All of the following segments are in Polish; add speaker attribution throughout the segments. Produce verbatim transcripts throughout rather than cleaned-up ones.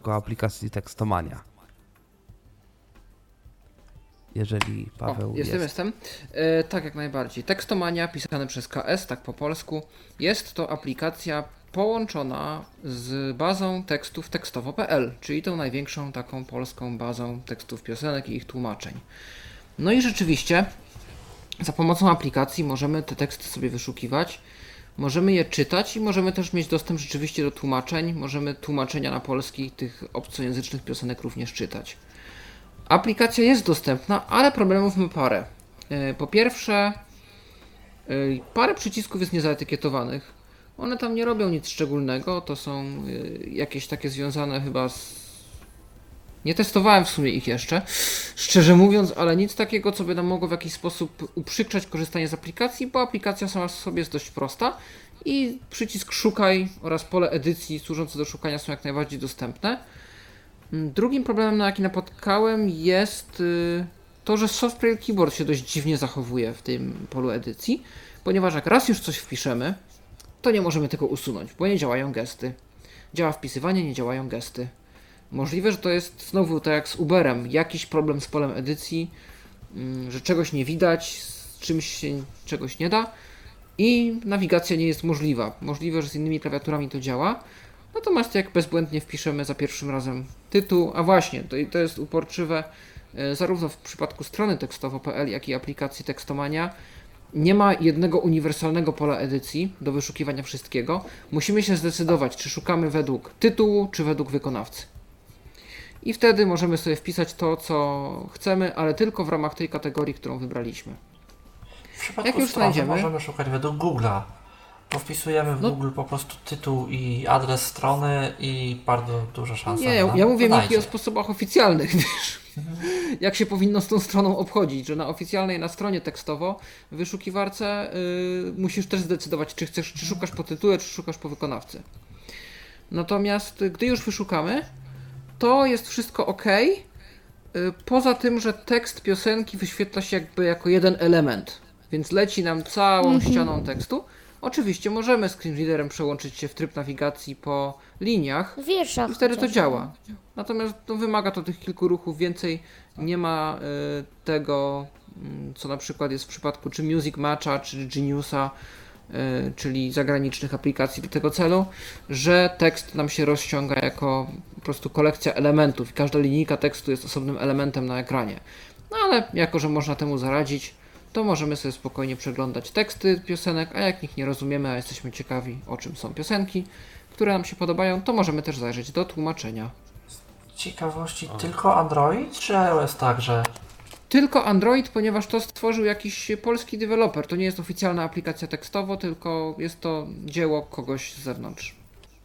Speaker 1: jako aplikacji Tekstomania. Jeżeli Paweł
Speaker 2: o, jestem,
Speaker 1: jest.
Speaker 2: jestem. E, tak, jak najbardziej. Tekstomania, pisane przez K S, tak po polsku. Jest to aplikacja połączona z bazą tekstów tekstowo kropka p l, czyli tą największą taką polską bazą tekstów piosenek i ich tłumaczeń. No i rzeczywiście za pomocą aplikacji możemy te teksty sobie wyszukiwać, możemy je czytać i możemy też mieć dostęp rzeczywiście do tłumaczeń, możemy tłumaczenia na polski tych obcojęzycznych piosenek również czytać. Aplikacja jest dostępna, ale problemów ma parę. Po pierwsze, parę przycisków jest niezaetykietowanych. One tam nie robią nic szczególnego, to są jakieś takie związane chyba z... Nie testowałem w sumie ich jeszcze, szczerze mówiąc, ale nic takiego, co by nam mogło w jakiś sposób uprzykrzać korzystanie z aplikacji, bo aplikacja sama w sobie jest dość prosta i przycisk szukaj oraz pole edycji służące do szukania są jak najbardziej dostępne. Drugim problemem, na jaki napotkałem, jest to, że Software Keyboard się dość dziwnie zachowuje w tym polu edycji, ponieważ jak raz już coś wpiszemy, to nie możemy tego usunąć, bo nie działają gesty. Działa wpisywanie, nie działają gesty. Możliwe, że to jest znowu tak jak z Uberem, jakiś problem z polem edycji, że czegoś nie widać, z czymś się czegoś nie da i nawigacja nie jest możliwa. Możliwe, że z innymi klawiaturami to działa, natomiast jak bezbłędnie wpiszemy za pierwszym razem tytuł, a właśnie, to, to jest uporczywe, zarówno w przypadku strony tekstowo kropka p l, jak i aplikacji Tekstomania, nie ma jednego uniwersalnego pola edycji do wyszukiwania wszystkiego. Musimy się zdecydować, czy szukamy według tytułu, czy według wykonawcy. I wtedy możemy sobie wpisać to, co chcemy, ale tylko w ramach tej kategorii, którą wybraliśmy.
Speaker 3: W przypadku
Speaker 2: Jak już
Speaker 3: strony
Speaker 2: znajdziemy,
Speaker 3: możemy szukać według Google'a. Bo wpisujemy w
Speaker 2: no,
Speaker 3: Google po prostu tytuł i adres strony i bardzo duża szansa.
Speaker 2: Nie, ja, ja mówię
Speaker 3: Miki
Speaker 2: o sposobach oficjalnych, wiesz. Jak się powinno z tą stroną obchodzić, że na oficjalnej, na stronie tekstowo w wyszukiwarce yy, musisz też zdecydować, czy chcesz, czy szukasz po tytule, czy szukasz po wykonawcy. Natomiast gdy już wyszukamy, to jest wszystko ok, yy, poza tym, że tekst piosenki wyświetla się jakby jako jeden element, więc leci nam całą mhm. ścianą tekstu. Oczywiście możemy screenreaderem przełączyć się w tryb nawigacji po liniach
Speaker 4: Wierszach,
Speaker 2: i wtedy to działa. Natomiast no, wymaga to tych kilku ruchów, więcej nie ma y, tego, y, co na przykład jest w przypadku czy Music Matcha, czy Geniusa, y, czyli zagranicznych aplikacji do tego celu, że tekst nam się rozciąga jako po prostu kolekcja elementów i każda linijka tekstu jest osobnym elementem na ekranie. No ale jako, że można temu zaradzić, to możemy sobie spokojnie przeglądać teksty piosenek, a jak ich nie rozumiemy, a jesteśmy ciekawi, o czym są piosenki, które nam się podobają, to możemy też zajrzeć do tłumaczenia.
Speaker 3: Z ciekawości, o. tylko Android czy iOS także?
Speaker 2: Tylko Android, ponieważ to stworzył jakiś polski deweloper. To nie jest oficjalna aplikacja tekstowo, tylko jest to dzieło kogoś z zewnątrz.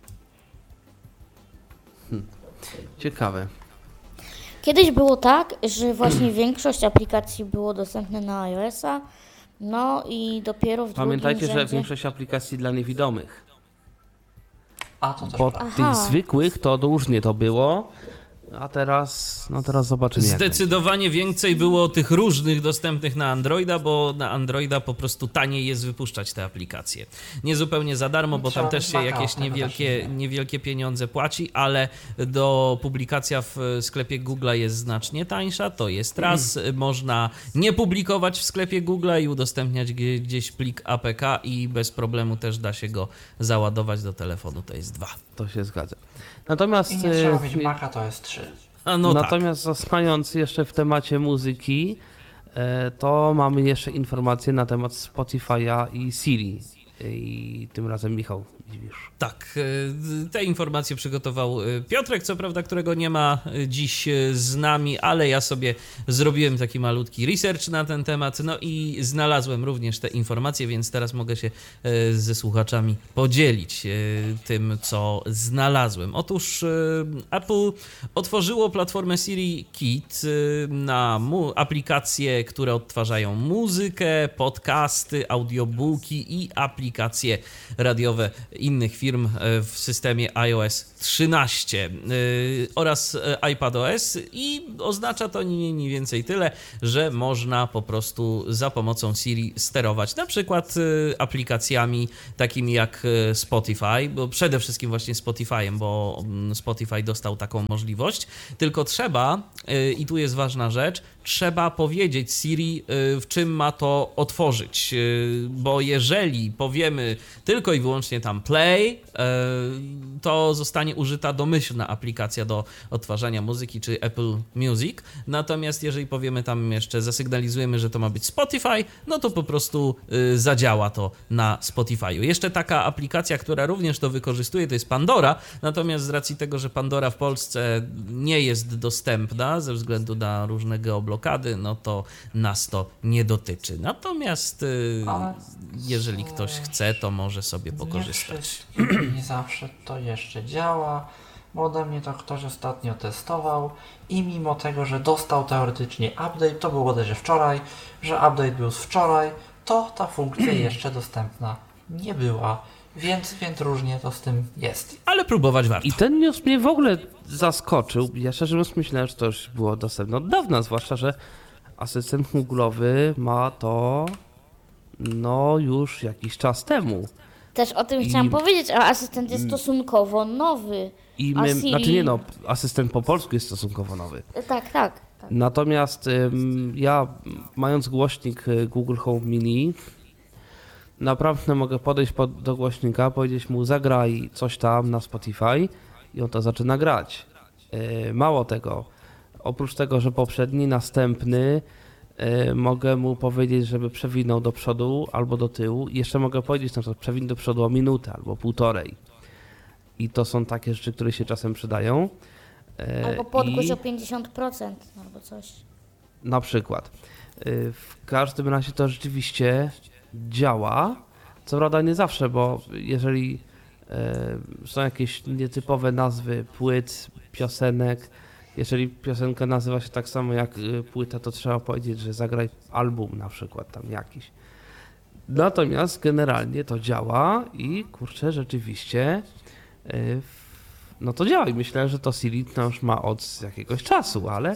Speaker 1: Hmm. Ciekawe.
Speaker 4: Kiedyś było tak, że właśnie większość aplikacji było dostępne na iOS-a, no i dopiero w
Speaker 1: Pamiętajcie,
Speaker 4: drugim
Speaker 1: że
Speaker 4: rzędzie...
Speaker 1: większość aplikacji dla niewidomych.
Speaker 3: A, to też
Speaker 1: Bo
Speaker 3: prawda.
Speaker 1: tych zwykłych to różnie to było, a teraz, no teraz zobaczymy.
Speaker 5: Zdecydowanie
Speaker 1: jak
Speaker 5: więcej było tych różnych dostępnych na Androida, bo na Androida po prostu taniej jest wypuszczać te aplikacje. Nie zupełnie za darmo, bo tam też się jakieś niewielkie, niewielkie pieniądze płaci, ale do publikacja w sklepie Google'a jest znacznie tańsza, to jest raz. Mm. Można nie publikować w sklepie Google'a i udostępniać gdzieś plik A P K i bez problemu też da się go załadować do telefonu, to jest dwa.
Speaker 1: To się zgadza. Natomiast
Speaker 3: I nie trzeba mieć Maca, to jest trzy.
Speaker 5: A no
Speaker 1: Natomiast tak. Zostając jeszcze w temacie muzyki, to mamy jeszcze informacje na temat Spotify'a i Siri. I tym razem Michał Dziwisz.
Speaker 5: Tak, te informacje przygotował Piotrek, co prawda, którego nie ma dziś z nami, ale ja sobie zrobiłem taki malutki research na ten temat, no i znalazłem również te informacje, więc teraz mogę się ze słuchaczami podzielić tym, co znalazłem. Otóż Apple otworzyło platformę Siri Kit na mu- aplikacje, które odtwarzają muzykę, podcasty, audiobooki i aplikacje aplikacje radiowe innych firm w systemie iOS trzynaście oraz iPadOS i oznacza to nie mniej więcej tyle, że można po prostu za pomocą Siri sterować na przykład aplikacjami takimi jak Spotify, bo przede wszystkim właśnie Spotify'em, bo Spotify dostał taką możliwość, tylko trzeba, i tu jest ważna rzecz, trzeba powiedzieć Siri, w czym ma to otworzyć, bo jeżeli powiemy tylko i wyłącznie tam play, to zostanie użyta domyślna aplikacja do odtwarzania muzyki, czy Apple Music, natomiast jeżeli powiemy tam jeszcze, zasygnalizujemy, że to ma być Spotify, no to po prostu zadziała to na Spotify'u. Jeszcze taka aplikacja, która również to wykorzystuje, to jest Pandora, natomiast z racji tego, że Pandora w Polsce nie jest dostępna ze względu na różne geoblokady, no to nas to nie dotyczy. Natomiast
Speaker 3: Ale
Speaker 5: jeżeli ktoś chce, to może sobie pokorzystać.
Speaker 3: Nie, nie zawsze to jeszcze działa, bo ode mnie to ktoś ostatnio testował i mimo tego, że dostał teoretycznie update, to było bodajże wczoraj, że update był z wczoraj, to ta funkcja jeszcze dostępna nie była, więc, więc różnie to z tym jest.
Speaker 5: Ale próbować warto.
Speaker 1: I ten news mnie w ogóle zaskoczył. Ja szczerze mówiąc myślałem, że to już było dostępne od dawna, zwłaszcza, że asystent Google'owy ma to no już jakiś czas temu.
Speaker 4: Też o tym
Speaker 1: I-
Speaker 4: chciałam powiedzieć, a asystent jest stosunkowo nowy.
Speaker 1: I
Speaker 4: A
Speaker 1: my,
Speaker 4: Siri-
Speaker 1: znaczy nie no, asystent po polsku jest stosunkowo nowy.
Speaker 4: Tak, tak. tak.
Speaker 1: Natomiast ym, ja, mając głośnik y, Google Home Mini, naprawdę mogę podejść pod, do głośnika, powiedzieć mu zagraj coś tam na Spotify i on to zaczyna grać. Yy, mało tego, oprócz tego, że poprzedni, następny yy, mogę mu powiedzieć, żeby przewinął do przodu albo do tyłu i jeszcze mogę powiedzieć na przykład przewin do przodu o minutę albo półtorej. I to są takie rzeczy, które się czasem przydają. Yy,
Speaker 4: Albo podgłoś
Speaker 1: i-
Speaker 4: o pięćdziesiąt procent albo coś.
Speaker 1: Na przykład. Y, W każdym razie to rzeczywiście działa. Co prawda nie zawsze, bo jeżeli y, są jakieś nietypowe nazwy płyt, piosenek, jeżeli piosenka nazywa się tak samo jak y, płyta, to trzeba powiedzieć, że zagraj album na przykład tam jakiś. Natomiast generalnie to działa i kurczę, rzeczywiście y, no to działa i myślę, że to Siri to już ma od jakiegoś czasu, ale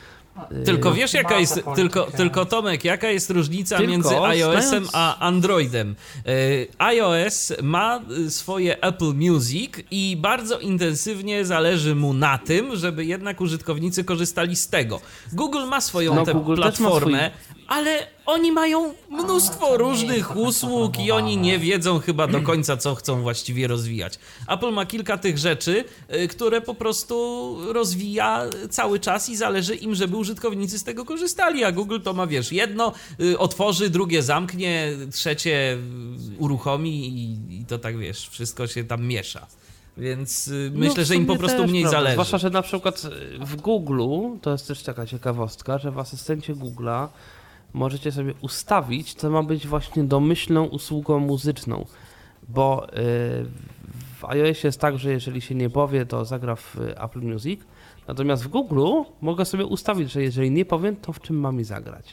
Speaker 5: Tylko wiesz, jaka
Speaker 3: Masę
Speaker 5: jest,
Speaker 3: politykę.
Speaker 5: tylko, tylko Tomek, jaka jest różnica
Speaker 1: Tylko
Speaker 5: między iOS-em
Speaker 1: znając-
Speaker 5: a Androidem? E, iOS ma swoje Apple Music i bardzo intensywnie zależy mu na tym, żeby jednak użytkownicy korzystali z tego. Google ma swoją
Speaker 1: No,
Speaker 5: tę
Speaker 1: Google też ma
Speaker 5: platformę, ale oni mają mnóstwo
Speaker 3: to nie
Speaker 5: różnych
Speaker 3: jest do końca
Speaker 5: usług i oni
Speaker 3: formowane.
Speaker 5: nie wiedzą chyba do końca, co chcą właściwie rozwijać. Apple ma kilka tych rzeczy, y, które po prostu rozwija cały czas i zależy im, żeby użytkownicy z tego korzystali, a Google to ma, wiesz, jedno y, otworzy, drugie zamknie, trzecie y, uruchomi i, i to tak, wiesz, wszystko się tam miesza. Więc y,
Speaker 1: No,
Speaker 5: myślę,
Speaker 1: w
Speaker 5: że im po
Speaker 1: sumie
Speaker 5: prostu
Speaker 1: też,
Speaker 5: mniej
Speaker 1: prawda.
Speaker 5: zależy.
Speaker 1: Zwłaszcza, że na przykład w Google, to jest też taka ciekawostka, że w asystencie Google'a możecie sobie ustawić, co ma być właśnie domyślną usługą muzyczną, bo y, w iOSie jest tak, że jeżeli się nie powie, to zagra w Apple Music, natomiast w Google mogę sobie ustawić, że jeżeli nie powiem, to w czym ma mi zagrać.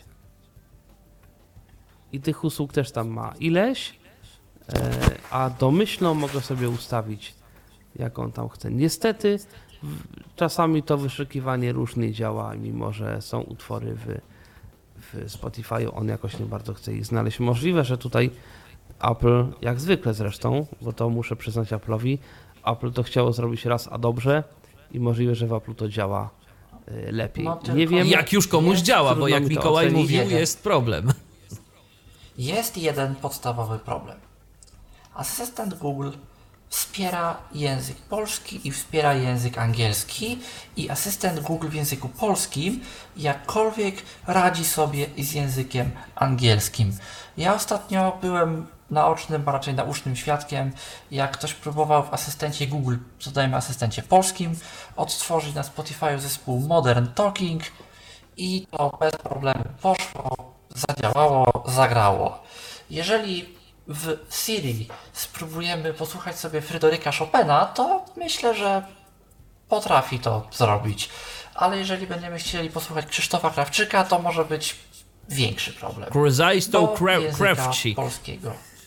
Speaker 1: I tych usług też tam ma ileś, y, a domyślną mogę sobie ustawić, jaką tam chcę. Niestety w- czasami to wyszukiwanie różnie działa, mimo że są utwory w, w Spotify, on jakoś nie bardzo chce ich znaleźć. Możliwe, że tutaj Apple, jak zwykle zresztą, bo to muszę przyznać Apple'owi, Apple to chciało zrobić raz, a dobrze i możliwe, że w Apple to działa y, lepiej.
Speaker 3: No, tylko
Speaker 1: nie wiem,
Speaker 5: Jak już komuś
Speaker 3: Jest,
Speaker 5: działa, bo
Speaker 1: trudno
Speaker 5: jak
Speaker 1: mi to
Speaker 5: Mikołaj
Speaker 1: ocenić.
Speaker 5: mówił,
Speaker 3: Jeden.
Speaker 5: jest problem.
Speaker 3: Jest jeden podstawowy problem. Asystent Google wspiera język polski i wspiera język angielski i asystent Google w języku polskim jakkolwiek radzi sobie z językiem angielskim. Ja ostatnio byłem naocznym, a raczej naucznym świadkiem, jak ktoś próbował w asystencie Google, co dajemy asystencie polskim, odtworzyć na Spotify zespół Modern Talking i to bez problemu poszło, zadziałało, zagrało. Jeżeli w Siri spróbujemy posłuchać sobie Fryderyka Chopina, to myślę, że potrafi to zrobić. Ale jeżeli będziemy chcieli posłuchać Krzysztofa Krawczyka, to może być większy problem.
Speaker 5: Krzysztof
Speaker 3: Do
Speaker 5: Kra-
Speaker 3: języka
Speaker 5: Krawczyk.
Speaker 3: polskiego.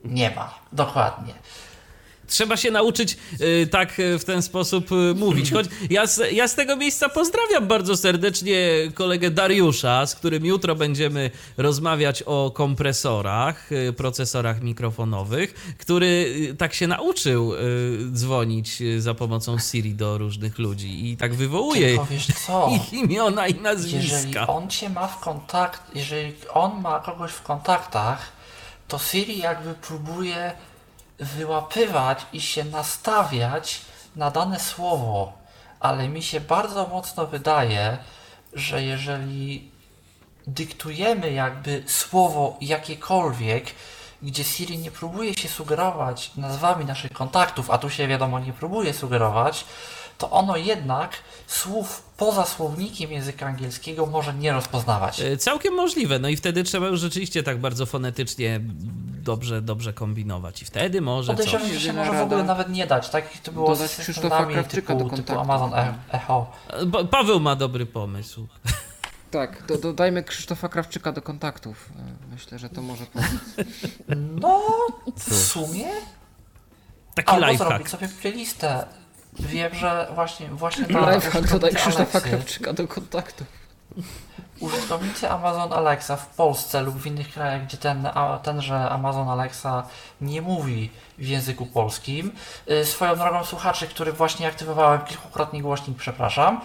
Speaker 3: Nie ma, dokładnie.
Speaker 5: Trzeba się nauczyć y, tak y, w ten sposób y, mówić. Choć ja z, ja z tego miejsca pozdrawiam bardzo serdecznie kolegę Dariusza, z którym jutro będziemy rozmawiać o kompresorach, y, procesorach mikrofonowych, który y, tak się nauczył y, dzwonić y, za pomocą Siri do różnych ludzi i tak wywołuje
Speaker 3: Tylko wiesz co?
Speaker 5: ich imiona i nazwiska.
Speaker 3: Jeżeli on cię ma w kontakt, jeżeli on ma kogoś w kontaktach, to Siri jakby próbuje wyłapywać i się nastawiać na dane słowo, ale mi się bardzo mocno wydaje, że jeżeli dyktujemy jakby słowo jakiekolwiek, gdzie Siri nie próbuje się sugerować nazwami naszych kontaktów, a tu się wiadomo nie próbuje sugerować, to ono jednak słów poza słownikiem języka angielskiego może nie rozpoznawać.
Speaker 5: Y, Całkiem możliwe, no i wtedy trzeba już rzeczywiście tak bardzo fonetycznie dobrze, dobrze kombinować i wtedy może coś.
Speaker 3: Podejrzewam, że się
Speaker 2: Jedyna
Speaker 3: może w ogóle
Speaker 2: rada
Speaker 3: nawet nie dać, tak jak to było
Speaker 2: dodać
Speaker 3: z
Speaker 2: Krzysztofa
Speaker 3: systemami
Speaker 2: Krawczyka
Speaker 3: typu,
Speaker 2: do
Speaker 3: typu
Speaker 2: kontaktu.
Speaker 3: Amazon E- Echo.
Speaker 5: Pa- Paweł ma dobry pomysł.
Speaker 2: Tak, do, dodajmy Krzysztofa Krawczyka do kontaktów. E, Myślę, że to może pomóc.
Speaker 3: No, w sumie?
Speaker 5: Taki
Speaker 3: Albo
Speaker 5: lifehack.
Speaker 3: zrobić sobie playlistę. Wiem, że właśnie, właśnie ta
Speaker 2: Lifehack, dodaj
Speaker 3: użytkownicy
Speaker 2: Krzysztofa
Speaker 3: Alexy,
Speaker 2: Krawczyka do kontaktów.
Speaker 3: użytkownicy Amazon Alexa w Polsce lub w innych krajach, gdzie ten, a, tenże Amazon Alexa nie mówi w języku polskim. Y, Swoją drogą słuchaczy, który właśnie aktywowałem kilkukrotnie głośnik, przepraszam,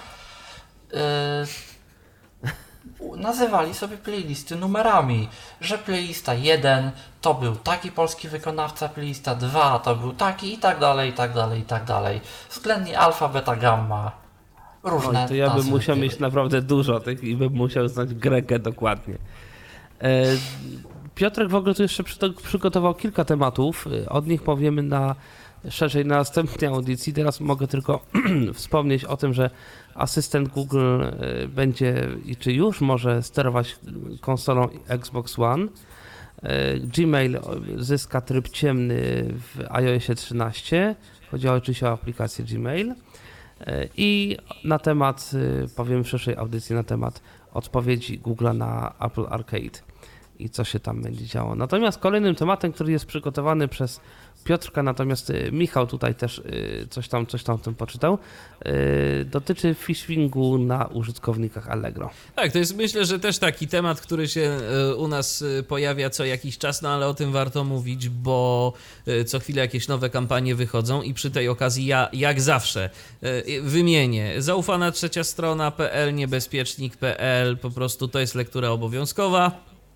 Speaker 3: y, u- nazywali sobie playlisty numerami, że playlista jeden to był taki polski wykonawca, playlista dwa to był taki i tak dalej, i tak dalej, i tak dalej. Względnie alfa, beta, gamma. Różne
Speaker 1: Oj, to ja bym
Speaker 3: nazwy
Speaker 1: musiał
Speaker 3: były.
Speaker 1: mieć naprawdę dużo tych i bym musiał znać Grekę dokładnie. E, Piotrek w ogóle tu jeszcze przy- przygotował kilka tematów. E, Od nich powiemy na szerzej na następnej audycji. Teraz mogę tylko wspomnieć o tym, że asystent Google e, będzie i czy już może sterować konsolą Xbox One. E, Gmail zyska tryb ciemny w iOSie trzynaście. Chodzi oczywiście o aplikację Gmail. I na temat, powiem w szerszej audycji na temat odpowiedzi Google'a na Apple Arcade i co się tam będzie działo. Natomiast kolejnym tematem, który jest przygotowany przez Piotrka, natomiast y, Michał tutaj też y, coś tam, coś tam o tym poczytał, y, dotyczy phishingu na użytkownikach Allegro.
Speaker 5: Tak, to jest myślę, że też taki temat, który się e, u nas e, pojawia co jakiś czas, no ale o tym warto mówić, bo e, co chwilę jakieś nowe kampanie wychodzą i przy tej okazji ja jak zawsze e, wymienię zaufana trzecia strona.pl, niebezpiecznik kropka pe el, po prostu to jest lektura obowiązkowa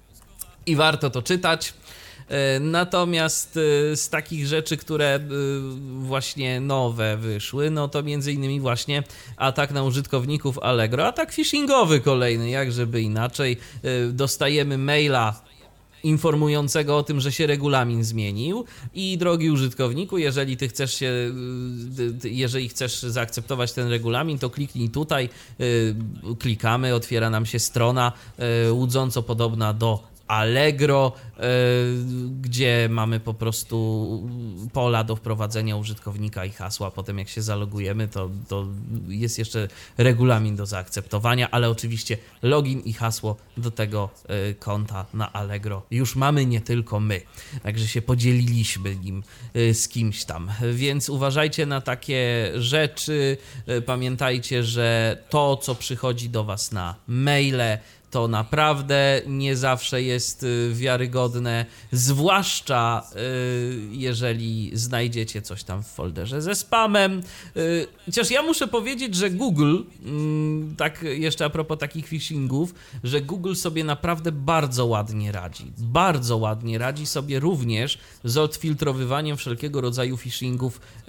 Speaker 5: i warto to czytać. E, Natomiast e, z takich rzeczy, które e, właśnie nowe wyszły, no to między innymi właśnie atak na użytkowników Allegro, atak phishingowy kolejny, jak żeby inaczej. E, Dostajemy maila informującego o tym, że się regulamin zmienił i drogi użytkowniku, jeżeli ty chcesz się, y, ty- jeżeli chcesz zaakceptować ten regulamin, to kliknij tutaj, y, klikamy, otwiera nam się strona y, łudząco podobna do Allegro, y, gdzie mamy po prostu pola do wprowadzenia użytkownika i hasła. Potem jak się zalogujemy, to, to jest jeszcze regulamin do zaakceptowania, ale oczywiście login i hasło do tego y, konta na Allegro już mamy nie tylko my. Także się podzieliliśmy nim y, z kimś tam. Więc uważajcie na takie rzeczy. Y, Pamiętajcie, że to, co przychodzi do was na maile, to naprawdę nie zawsze jest y, wiarygodne, zwłaszcza y, jeżeli znajdziecie coś tam w folderze ze spamem. Y, Chociaż ja muszę powiedzieć, że Google, mm, tak jeszcze a propos takich phishingów, że Google sobie naprawdę bardzo ładnie radzi. Bardzo ładnie radzi sobie również z odfiltrowywaniem wszelkiego rodzaju phishingów y,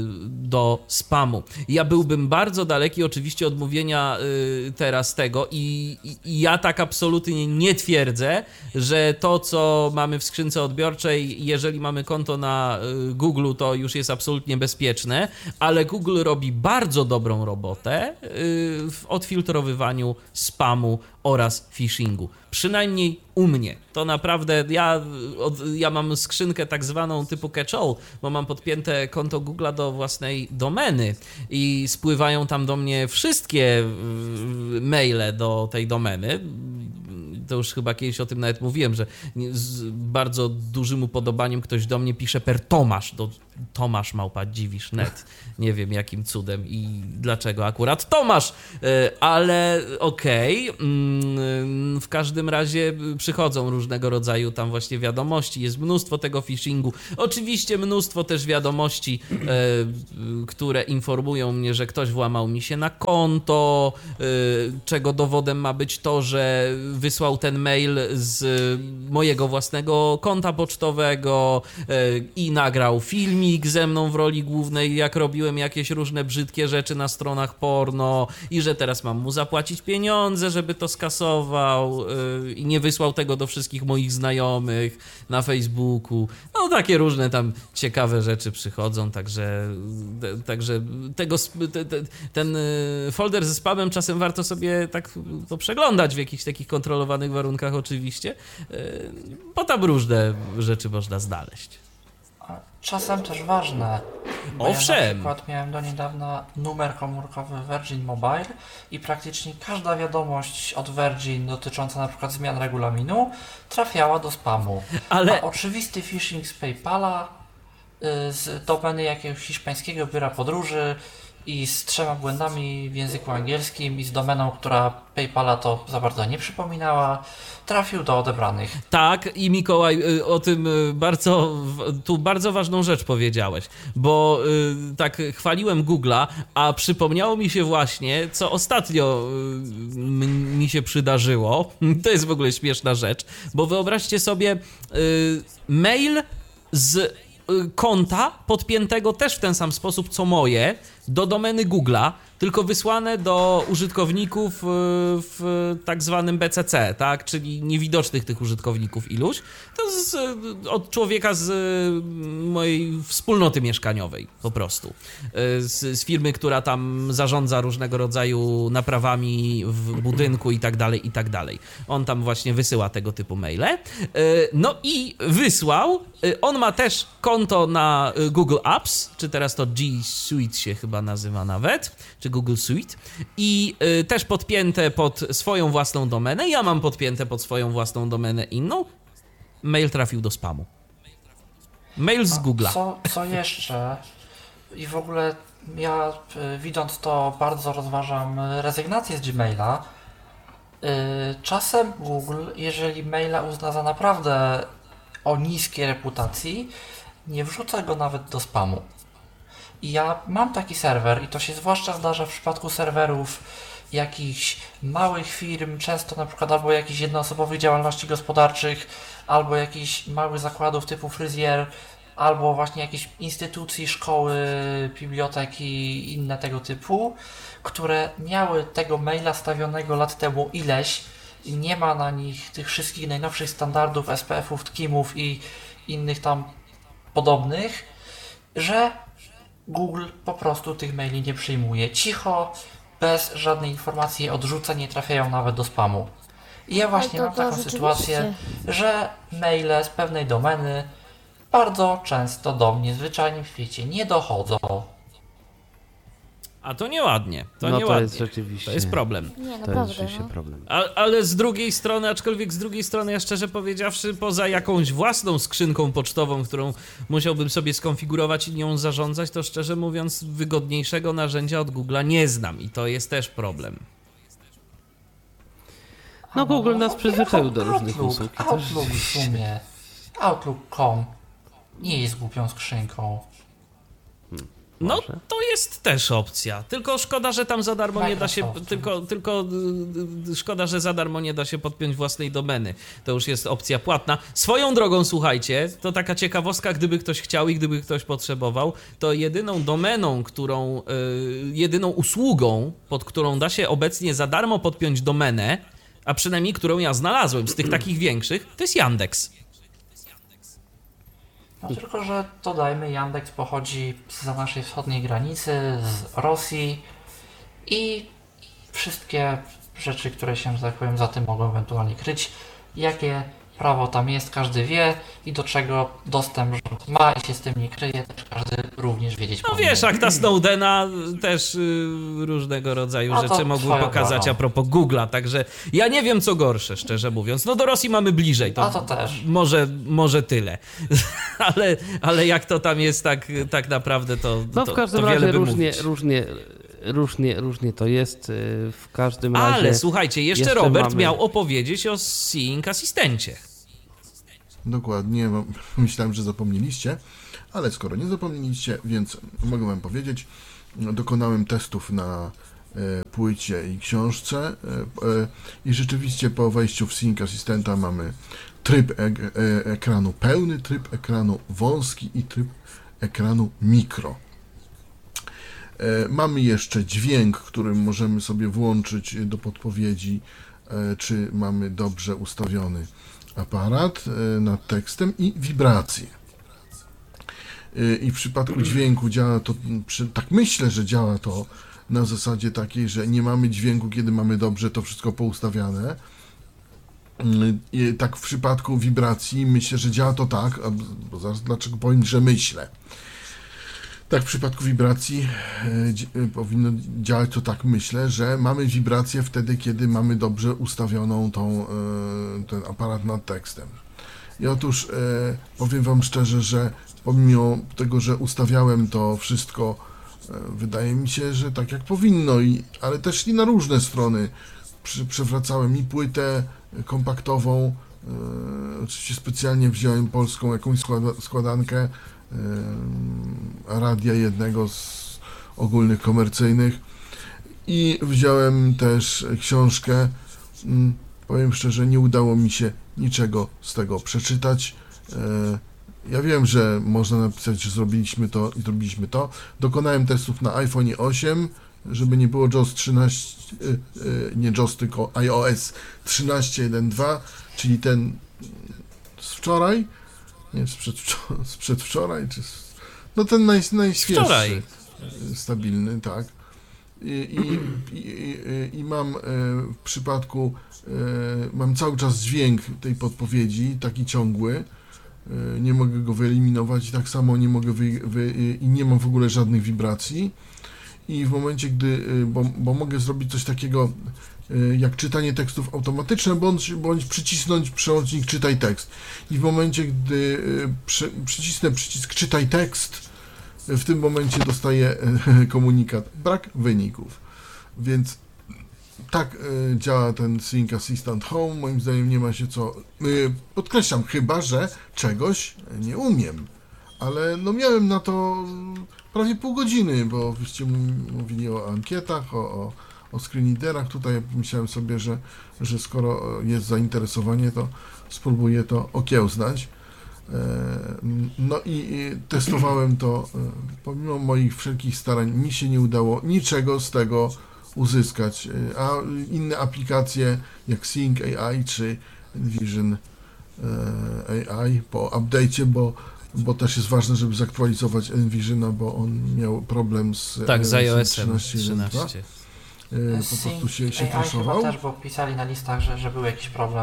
Speaker 5: do spamu. Ja byłbym bardzo daleki oczywiście od mówienia y, teraz tego i, i, i ja tak absolutnie nie twierdzę, że to, co mamy w skrzynce odbiorczej, jeżeli mamy konto na y, Google, to już jest absolutnie bezpieczne, ale Google robi bardzo dobrą robotę y, w odfiltrowywaniu spamu oraz phishingu. Przynajmniej u mnie. To naprawdę, ja, od, ja mam skrzynkę tak zwaną typu catch-all, bo mam podpięte konto Google'a do własnej domeny i spływają tam do mnie wszystkie y, maile do tej domeny. to już chyba kiedyś o tym nawet mówiłem, że z bardzo dużym upodobaniem ktoś do mnie pisze per Tomasz, do Tomasz małpa dziwisz net. Nie wiem jakim cudem i dlaczego akurat Tomasz, ale okej. Okay. W każdym razie przychodzą różnego rodzaju tam właśnie wiadomości, jest mnóstwo tego phishingu. Oczywiście mnóstwo też wiadomości, które informują mnie, że ktoś włamał mi się na konto, czego dowodem ma być to, że wysłał ten mail z mojego własnego konta pocztowego i nagrał filmik ze mną w roli głównej, jak robiłem jakieś różne brzydkie rzeczy na stronach porno i że teraz mam mu zapłacić pieniądze, żeby to skasował yy, i nie wysłał tego do wszystkich moich znajomych na Facebooku. No takie różne tam ciekawe rzeczy przychodzą, także, te, także tego, te, te, ten folder ze spamem czasem warto sobie tak to przeglądać w jakichś takich kontrolowanych warunkach oczywiście, yy, bo tam różne rzeczy można znaleźć.
Speaker 3: Czasem też ważne, bo
Speaker 5: Owszem.
Speaker 3: ja na przykład miałem do niedawna numer komórkowy Virgin Mobile i praktycznie każda wiadomość od Virgin dotycząca na przykład zmian regulaminu trafiała do spamu.
Speaker 5: Ale...
Speaker 3: A oczywisty phishing z PayPala, y, z domeny jakiegoś hiszpańskiego biura podróży i z trzema błędami w języku angielskim i z domeną, która PayPala to za bardzo nie przypominała, trafił do odebranych.
Speaker 5: Tak, i Mikołaj, o tym bardzo, tu bardzo ważną rzecz powiedziałeś, bo y, tak chwaliłem Google'a, a przypomniało mi się właśnie, co ostatnio y, mi się przydarzyło. To jest w ogóle śmieszna rzecz, bo wyobraźcie sobie y, mail z y, konta podpiętego też w ten sam sposób co moje do domeny Google'a, tylko wysłane do użytkowników w tak zwanym B C C, tak, czyli niewidocznych tych użytkowników iluś, to z, od człowieka z mojej wspólnoty mieszkaniowej po prostu, z, z firmy, która tam zarządza różnego rodzaju naprawami w budynku i tak dalej, i tak dalej. On tam właśnie wysyła tego typu maile. No i wysłał, on ma też konto na Google Apps, czy teraz to G Suite się chyba nazywa nawet, czy Google Suite i y, też podpięte pod swoją własną domenę, ja mam podpięte pod swoją własną domenę inną, mail trafił do spamu. Mail z Google'a.
Speaker 3: Co, co jeszcze? I w ogóle ja y, widząc to bardzo rozważam rezygnację z Gmaila. Y, czasem Google, jeżeli maila uzna za naprawdę o niskiej reputacji, nie wrzuca go nawet do spamu. I ja mam taki serwer i to się zwłaszcza zdarza w przypadku serwerów jakichś małych firm, często na przykład albo jakichś jednoosobowych działalności gospodarczych, albo jakichś małych zakładów typu fryzjer, albo właśnie jakichś instytucji, szkoły, biblioteki i inne tego typu, które miały tego maila stawionego lat temu ileś i nie ma na nich tych wszystkich najnowszych standardów, S P F-ów, T K I M-ów i innych tam podobnych, że Google po prostu tych maili nie przyjmuje. Cicho, bez żadnej informacji odrzuca, nie trafiają nawet do spamu. I ja właśnie
Speaker 4: to,
Speaker 3: mam
Speaker 4: to
Speaker 3: taką
Speaker 4: rzeczywiście.
Speaker 3: sytuację, że maile z pewnej domeny bardzo często do mnie w zwyczajnym świecie nie dochodzą.
Speaker 5: A to nieładnie, to
Speaker 1: No to
Speaker 5: nieładnie.
Speaker 1: jest rzeczywiście-
Speaker 5: To jest problem.
Speaker 4: Nie,
Speaker 1: To jest
Speaker 4: naprawdę,
Speaker 1: rzeczywiście
Speaker 4: no.
Speaker 1: problem.
Speaker 5: A, ale z drugiej strony, aczkolwiek z drugiej strony, ja szczerze powiedziawszy, poza jakąś własną skrzynką pocztową, którą musiałbym sobie skonfigurować i nią zarządzać, to szczerze mówiąc wygodniejszego narzędzia od Google'a nie znam i to jest też problem.
Speaker 1: No Google nas przyzwyczaił do różnych
Speaker 3: Outlook,
Speaker 1: usług. i to
Speaker 3: Outlook w
Speaker 1: rzeczywiście-
Speaker 3: sumie. Outlook kropka com nie jest głupią skrzynką.
Speaker 5: No,
Speaker 1: Może.
Speaker 5: to jest też opcja. Tylko szkoda, że tam za darmo nie da się.
Speaker 3: Microsoft.
Speaker 5: Tylko, tylko y, y, szkoda, że za darmo nie da się podpiąć własnej domeny. To już jest opcja płatna. Swoją drogą, słuchajcie, to taka ciekawostka, gdyby ktoś chciał i gdyby ktoś potrzebował, to jedyną domeną, którą, y, jedyną usługą, pod którą da się obecnie za darmo podpiąć domenę, a przynajmniej którą ja znalazłem z tych takich większych, to jest Yandex.
Speaker 3: No tylko, że dodajmy, Yandex pochodzi zza naszej wschodniej granicy, z Rosji i wszystkie rzeczy, które się, że tak powiem, za tym mogą ewentualnie kryć, jakie prawo tam jest, każdy wie i do czego dostęp rząd ma i się z tym nie kryje, też każdy również wiedzieć
Speaker 5: No
Speaker 3: powinien.
Speaker 5: wiesz, akta Snowdena też y, różnego rodzaju
Speaker 3: No to
Speaker 5: rzeczy mogły
Speaker 3: swoją
Speaker 5: pokazać
Speaker 3: drogą.
Speaker 5: a propos Google'a, także ja nie wiem co gorsze, szczerze mówiąc. No do Rosji mamy bliżej, to,
Speaker 3: A to też.
Speaker 5: Może, może tyle. ale, ale jak to tam jest tak, tak naprawdę, to,
Speaker 1: No
Speaker 5: to,
Speaker 1: w każdym
Speaker 5: to wiele
Speaker 1: razie
Speaker 5: by
Speaker 1: różnie,
Speaker 5: mówić.
Speaker 1: różnie, różnie, różnie to jest. y, W każdym razie.
Speaker 5: Ale słuchajcie, jeszcze,
Speaker 1: jeszcze
Speaker 5: Robert
Speaker 1: mamy-
Speaker 5: miał opowiedzieć o Seeing Asystencie.
Speaker 6: Dokładnie, no, myślałem, że zapomnieliście, ale skoro nie zapomnieliście, więc mogę wam powiedzieć, no, dokonałem testów na e, płycie i książce e, e, i rzeczywiście po wejściu w Seeing Assistanta mamy tryb ek, e, ekranu pełny, tryb ekranu wąski i tryb ekranu mikro. E, mamy jeszcze dźwięk, który możemy sobie włączyć do podpowiedzi, e, czy mamy dobrze ustawiony aparat e, nad tekstem i wibracje. E, I w przypadku dźwięku działa to, przy, tak myślę, że działa to na zasadzie takiej, że nie mamy dźwięku, kiedy mamy dobrze to wszystko poustawiane. I tak w przypadku wibracji myślę, że działa to tak, a, bo zaraz dlaczego powiem, że myślę. Tak w przypadku wibracji e, dzi- e, powinno działać to tak, myślę, że mamy wibrację wtedy, kiedy mamy dobrze ustawioną tą, e, ten aparat nad tekstem. I otóż e, powiem wam szczerze, że pomimo tego, że ustawiałem to wszystko, e, wydaje mi się, że tak jak powinno, i, ale też i na różne strony. Przy, przewracałem i płytę kompaktową, e, oczywiście specjalnie wziąłem polską jakąś składa, składankę, radia jednego z ogólnych komercyjnych i wziąłem też książkę. Powiem szczerze, nie udało mi się niczego z tego przeczytać. Ja wiem, że można napisać, że zrobiliśmy to i zrobiliśmy to. Dokonałem testów na iPhone osiem, żeby nie było JAWS trzynaście, nie JAWS, tylko iOS trzynaście jeden dwa, czyli ten z wczoraj. Nie, sprzed, sprzed wczoraj, czy... No ten naj, najświeższy.
Speaker 5: Wczoraj.
Speaker 6: Stabilny, tak. I, i, i, i, i mam e, w przypadku, e, mam cały czas dźwięk tej podpowiedzi, taki ciągły. E, nie mogę go wyeliminować i tak samo nie mogę wy, wy, i nie mam w ogóle żadnych wibracji. I w momencie, gdy, bo, bo mogę zrobić coś takiego, jak czytanie tekstów automatyczne, bądź, bądź przycisnąć przełącznik czytaj tekst. I w momencie, gdy przy, przycisnę przycisk czytaj tekst, w tym momencie dostaję komunikat brak wyników. Więc tak działa ten Seeing Assistant Home. Moim zdaniem nie ma się co... Podkreślam, chyba że czegoś nie umiem. Ale no miałem na to prawie pół godziny, bo wyście mówili o ankietach, o, o, o screenreaderach. Tutaj myślałem sobie, że, że skoro jest zainteresowanie, to spróbuję to okiełznać. No i testowałem to, pomimo moich wszelkich starań mi się nie udało niczego z tego uzyskać, a inne aplikacje jak Seeing A I czy Envision A I po update'cie, bo bo też jest ważne, żeby zaktualizować Envisiona, bo on miał problem z
Speaker 5: Tak, z iOS-em
Speaker 6: trzynaście jeden dwa.
Speaker 5: trzynaście.
Speaker 6: Po prostu się, się
Speaker 3: A I chyba
Speaker 6: crashował.
Speaker 3: też, bo pisali na listach, że, że był jakiś problem,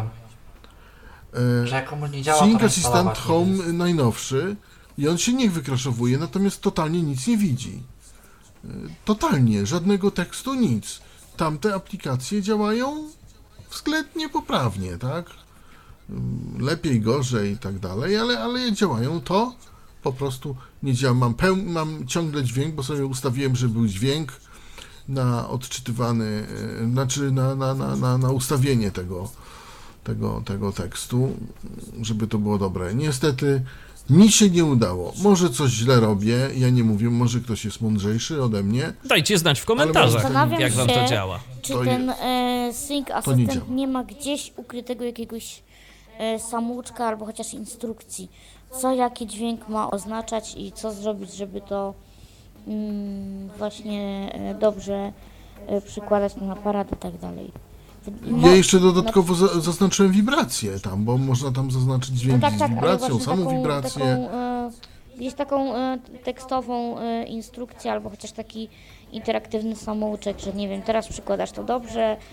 Speaker 6: E,
Speaker 3: że jak komuś nie działa,
Speaker 6: Seeing
Speaker 3: to
Speaker 6: Assistant
Speaker 3: instalować nie
Speaker 6: Home
Speaker 3: jest.
Speaker 6: najnowszy i on się nie wykraszowuje, natomiast totalnie nic nie widzi. E, Totalnie, żadnego tekstu, nic. Tamte aplikacje działają względnie poprawnie, tak? Lepiej, gorzej i tak dalej, ale, ale działają. To po prostu nie działa. Mam, peł, mam ciągle dźwięk, bo sobie ustawiłem, że był dźwięk na odczytywany, e, znaczy na, na, na, na, na ustawienie tego, tego, tego tekstu, żeby to było dobre. Niestety mi się nie udało. Może coś źle robię, ja nie mówię, może ktoś jest mądrzejszy ode mnie.
Speaker 5: Dajcie znać w komentarzach,
Speaker 4: Zastanawiam
Speaker 5: jak wam to
Speaker 4: się,
Speaker 5: działa.
Speaker 4: Czy
Speaker 6: To
Speaker 4: ten
Speaker 6: jest-
Speaker 4: e, Sync
Speaker 6: nie
Speaker 4: Assistant
Speaker 6: działa.
Speaker 4: nie ma gdzieś ukrytego jakiegoś e, samouczka albo chociaż instrukcji, co jaki dźwięk ma oznaczać i co zrobić, żeby to mm, właśnie e, dobrze e, przykładać na aparat i tak dalej.
Speaker 6: Ja jeszcze dodatkowo za, zaznaczyłem wibrację tam, bo można tam zaznaczyć
Speaker 4: No
Speaker 6: dźwięki
Speaker 4: tak,
Speaker 6: z
Speaker 4: tak, ale
Speaker 6: wibracją,
Speaker 4: właśnie
Speaker 6: samą
Speaker 4: taką,
Speaker 6: wibrację.
Speaker 4: taką, e, gdzieś taką e, tekstową e, instrukcję albo chociaż taki interaktywny samouczek, że nie wiem, teraz przykładasz to dobrze,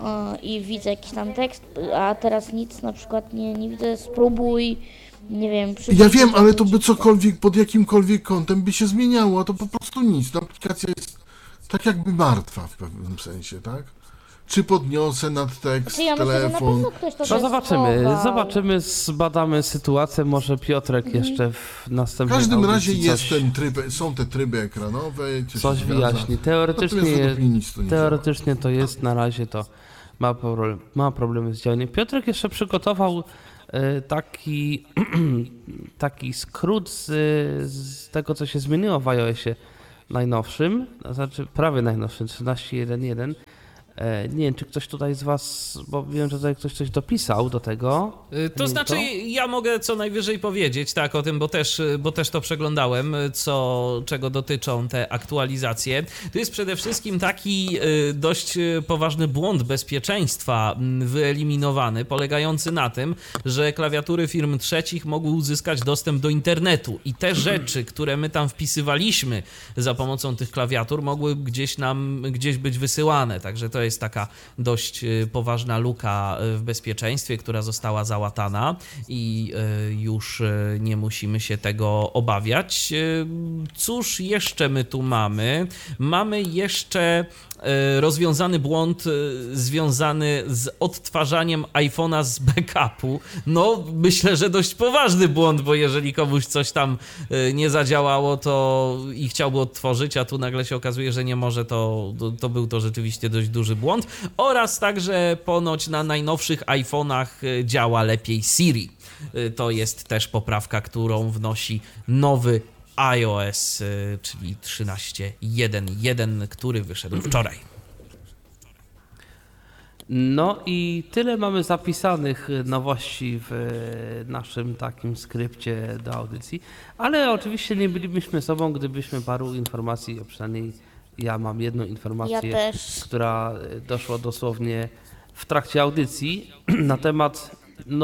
Speaker 4: e, i widzę jakiś tam tekst, a teraz nic na przykład nie, nie widzę, spróbuj, nie wiem, przybliż
Speaker 6: Ja wiem,
Speaker 4: do
Speaker 6: ale to by
Speaker 4: jakiegoś-
Speaker 6: cokolwiek, pod jakimkolwiek kątem by się zmieniało, a to po prostu nic. No, aplikacja jest tak jakby martwa w pewnym sensie, tak? Czy podniosę nad tekst,
Speaker 4: Znaczy, ja myślę, że na
Speaker 6: telefon...
Speaker 4: pewno ktoś to
Speaker 1: No zobaczymy,
Speaker 4: testował.
Speaker 1: zobaczymy, zbadamy sytuację, może Piotrek jeszcze w
Speaker 6: W
Speaker 1: następnej
Speaker 6: każdym razie
Speaker 1: audycji
Speaker 6: jest
Speaker 1: coś,
Speaker 6: ten tryb, są te tryby ekranowe, co się
Speaker 1: coś
Speaker 6: zgadza.
Speaker 1: wyjaśni. Teoretycznie,
Speaker 6: Natomiast według mnie nic to nie działa.
Speaker 1: teoretycznie to jest, na razie to ma, problem, ma problemy z działaniem. Piotrek jeszcze przygotował e, taki, taki skrót z, z tego, co się zmieniło w iOSie najnowszym, to znaczy prawie najnowszym, trzynaście jeden jeden. E, Nie wiem, czy ktoś tutaj z Was, bo wiem, że tutaj ktoś coś dopisał do tego.
Speaker 5: Y, To
Speaker 1: Nie
Speaker 5: znaczy, ja mogę co najwyżej powiedzieć tak o tym, bo też, bo też to przeglądałem, co, czego dotyczą te aktualizacje. To jest przede wszystkim taki y, dość y, poważny błąd bezpieczeństwa mm, wyeliminowany, polegający na tym, że klawiatury firm trzecich mogły uzyskać dostęp do internetu i te rzeczy, które my tam wpisywaliśmy za pomocą tych klawiatur, mogły gdzieś nam, gdzieś być wysyłane, także to jest taka dość y, poważna luka y, w bezpieczeństwie, która została załatana i y, już y, nie musimy się tego obawiać. Y, Cóż jeszcze my tu mamy? Mamy jeszcze y, rozwiązany błąd y, związany z odtwarzaniem iPhone'a z backupu. No, myślę, że dość poważny błąd, bo jeżeli komuś coś tam y, nie zadziałało, to i chciałby odtworzyć, a tu nagle się okazuje, że nie może, to, to, to był to rzeczywiście dość duży błąd. Oraz także ponoć na najnowszych iPhone'ach y, działa lepiej Siri. Y, To jest też poprawka, którą wnosi nowy iOS, y, czyli trzynaście jeden jeden, który wyszedł wczoraj.
Speaker 1: No i tyle mamy zapisanych nowości w naszym takim skrypcie do audycji, ale oczywiście nie bylibyśmy sobą, gdybyśmy paru informacji, a przynajmniej ja mam jedną informację,
Speaker 4: Ja też.
Speaker 1: która doszła dosłownie w trakcie audycji na temat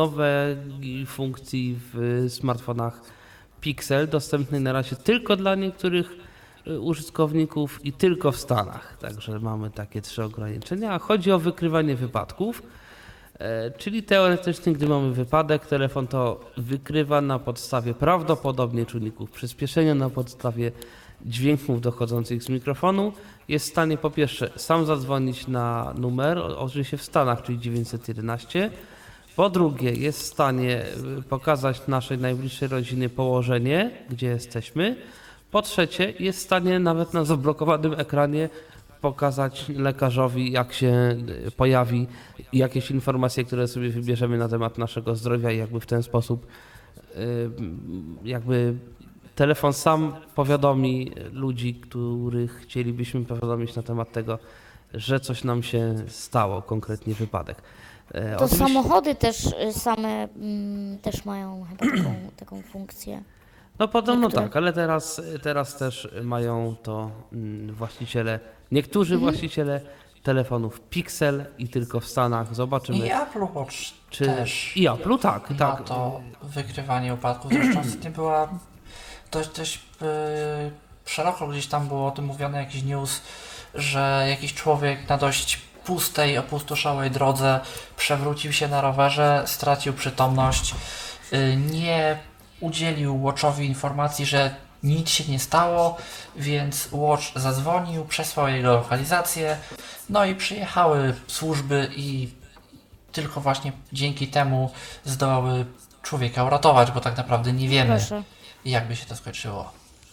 Speaker 1: nowej funkcji w smartfonach Pixel, dostępnej na razie tylko dla niektórych y, użytkowników i tylko w Stanach. Także mamy takie trzy ograniczenia. Chodzi o wykrywanie wypadków, e, czyli teoretycznie, gdy mamy wypadek, telefon to wykrywa na podstawie prawdopodobnie czujników przyspieszenia, na podstawie dźwięków dochodzących z mikrofonu. Jest w stanie po pierwsze sam zadzwonić na numer, o- oczywiście w Stanach, czyli dziewięćset jedenaście. Po drugie, jest w stanie y, pokazać naszej najbliższej rodziny położenie, gdzie jesteśmy. Po trzecie, jest w stanie nawet na zablokowanym ekranie pokazać lekarzowi, jak się y, pojawi jakieś informacje, które sobie wybierzemy na temat naszego zdrowia i jakby w ten sposób y, jakby telefon sam powiadomi ludzi, których chcielibyśmy powiadomić na temat tego, że coś nam się stało, konkretnie wypadek. E,
Speaker 4: To
Speaker 1: oczywiście-
Speaker 4: samochody też y, same mm, też mają chyba taką, taką funkcję.
Speaker 1: No podobno
Speaker 4: Niektóre.
Speaker 1: tak, ale teraz, teraz też mają to mm, właściciele, niektórzy
Speaker 4: Mhm.
Speaker 1: właściciele telefonów Pixel i tylko w Stanach. Zobaczymy,
Speaker 3: I Apple Watch
Speaker 1: czy...
Speaker 3: też
Speaker 1: I Apple, tak,
Speaker 3: ma
Speaker 1: tak.
Speaker 3: to wykrywanie upadków. Zresztą ostatnio była dość, dość yy, szeroko gdzieś tam było o tym mówione, jakiś news, że jakiś człowiek na dość pustej, opustoszałej drodze przewrócił się na rowerze, stracił przytomność, yy, nie udzielił Watchowi informacji, że nic się nie stało, więc Watch zadzwonił, przesłał jego lokalizację, no i przyjechały służby i tylko właśnie dzięki temu zdołały człowieka uratować, bo tak naprawdę nie wiemy,
Speaker 4: Proszę.
Speaker 3: jak by się to skończyło.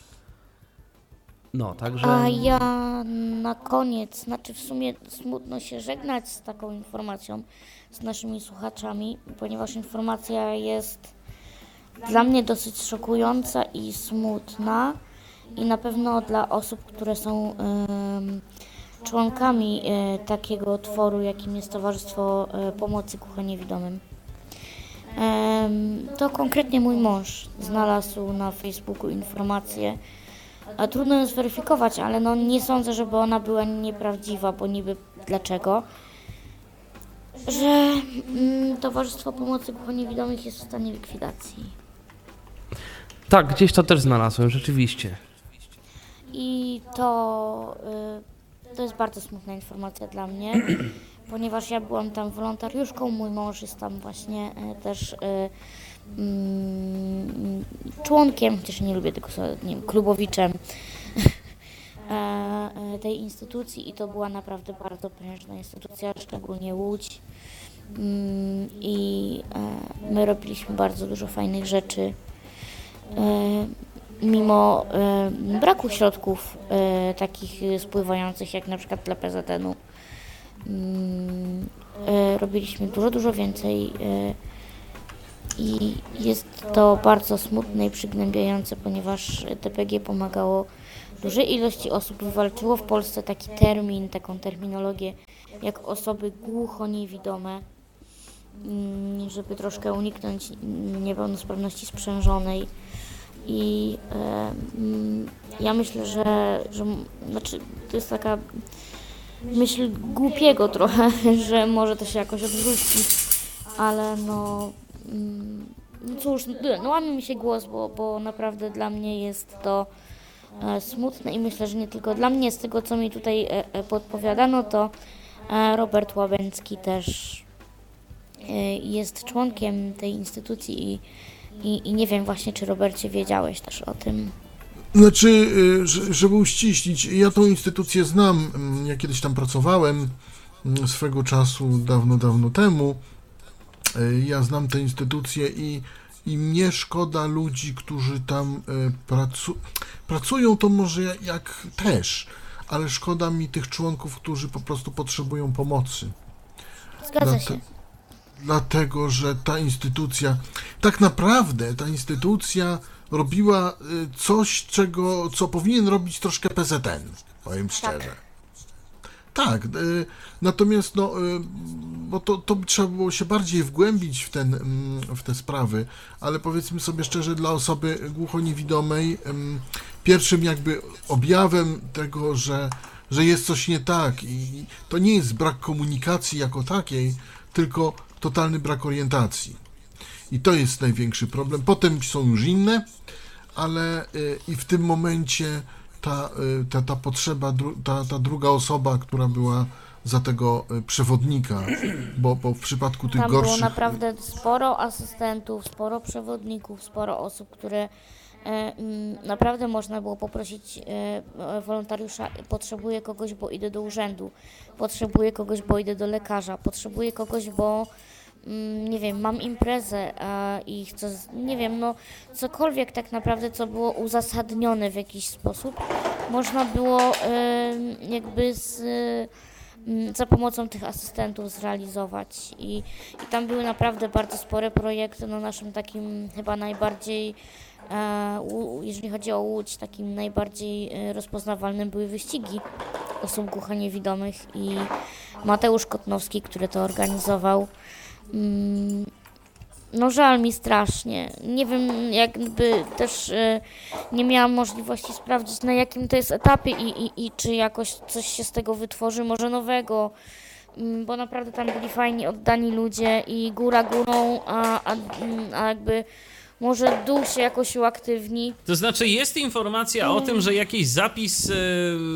Speaker 1: No, także...
Speaker 4: A ja na koniec, znaczy w sumie smutno się żegnać z taką informacją z naszymi słuchaczami, ponieważ informacja jest dla mnie dosyć szokująca i smutna i na pewno dla osób, które są em, członkami e, takiego tworu, jakim jest Towarzystwo e, Pomocy Głuchoniewidomym. Em, to konkretnie mój mąż znalazł na Facebooku informację, a trudno ją zweryfikować, ale no nie sądzę, żeby ona była nieprawdziwa, bo niby dlaczego? Że mm, Towarzystwo Pomocy Głuchoniewidomych jest w stanie likwidacji.
Speaker 1: Tak, gdzieś to też znalazłem, rzeczywiście.
Speaker 4: I to, y, to jest bardzo smutna informacja dla mnie, ponieważ ja byłam tam wolontariuszką, mój mąż jest tam właśnie e, też e, mm, członkiem, chociaż nie lubię tego słowa, nie wiem, klubowiczem e, e, tej instytucji i to była naprawdę bardzo prężna instytucja, szczególnie Łódź. Mm, I e, my robiliśmy bardzo dużo fajnych rzeczy. E, mimo e, braku środków e, takich spływających jak na przykład dla P Z N u, mm, e, robiliśmy dużo, dużo więcej e, i jest to bardzo smutne i przygnębiające, ponieważ T P G pomagało dużej ilości osób, wywalczyło w Polsce taki termin, taką terminologię jak osoby głuchoniewidome, mm, żeby troszkę uniknąć niepełnosprawności sprzężonej. I e, mm, ja myślę, że, że znaczy, to jest taka myśl głupiego trochę, że może to się jakoś odwróci, ale no, mm, no cóż, no łamie mi się głos, bo, bo naprawdę dla mnie jest to e, smutne i myślę, że nie tylko dla mnie, z tego co mi tutaj e, e, podpowiadano, to e, Robert Łabęcki też e, jest członkiem tej instytucji i I, I nie wiem właśnie, czy Robercie wiedziałeś też o tym.
Speaker 6: Znaczy, y, że- żeby uściślić, ja tą instytucję znam, mm, ja kiedyś tam pracowałem mm, swego czasu, dawno, dawno temu. Y, Ja znam tę instytucję i, i mnie szkoda ludzi, którzy tam y, pracu- pracują, to może ja- jak też, ale szkoda mi tych członków, którzy po prostu potrzebują pomocy.
Speaker 4: Zgadza
Speaker 6: Dlate-
Speaker 4: się.
Speaker 6: Dlatego, że ta instytucja, tak naprawdę ta instytucja robiła y, coś, czego, co powinien robić troszkę P Z N, powiem szczerze. Tak, y, natomiast no, y, bo to, to by trzeba było się bardziej wgłębić w, ten, mm, w te sprawy, ale powiedzmy sobie szczerze, dla osoby głuchoniewidomej ym, pierwszym jakby objawem tego, że, że jest coś nie tak i to nie jest brak komunikacji jako takiej, tylko totalny brak orientacji. I to jest największy problem. Potem są już inne, ale y, i w tym momencie ta, y, ta, ta potrzeba, dru, ta, ta druga osoba, która była za tego y, przewodnika, bo, bo w przypadku tych
Speaker 4: Tam było
Speaker 6: gorszych...
Speaker 4: naprawdę sporo asystentów, sporo przewodników, sporo osób, które e, mm, naprawdę można było poprosić e, e, wolontariusza, potrzebuję kogoś, bo idę do urzędu, potrzebuję kogoś, bo idę do lekarza, potrzebuję kogoś, bo mm, nie wiem, mam imprezę a, i chcę, z- nie wiem, no cokolwiek tak naprawdę, co było uzasadnione w jakiś sposób, można było e, jakby z, mm, za pomocą tych asystentów zrealizować i, i tam były naprawdę bardzo spore projekty, no naszym takim chyba najbardziej, e, u, jeżeli chodzi o Łódź, takim najbardziej e, rozpoznawalnym były wyścigi osób głuchoniewidomych i Mateusz Kotnowski, który to organizował. Mm, No żal mi strasznie. Nie wiem, jakby też e, nie miałam możliwości sprawdzić, na jakim to jest etapie i, i, i czy jakoś coś się z tego wytworzy, może nowego, Mm, bo naprawdę tam byli fajni, oddani ludzie i góra górą, a, a, mm, a jakby może dół się jakoś uaktywni.
Speaker 5: To znaczy jest informacja o tym, że jakiś zapis e,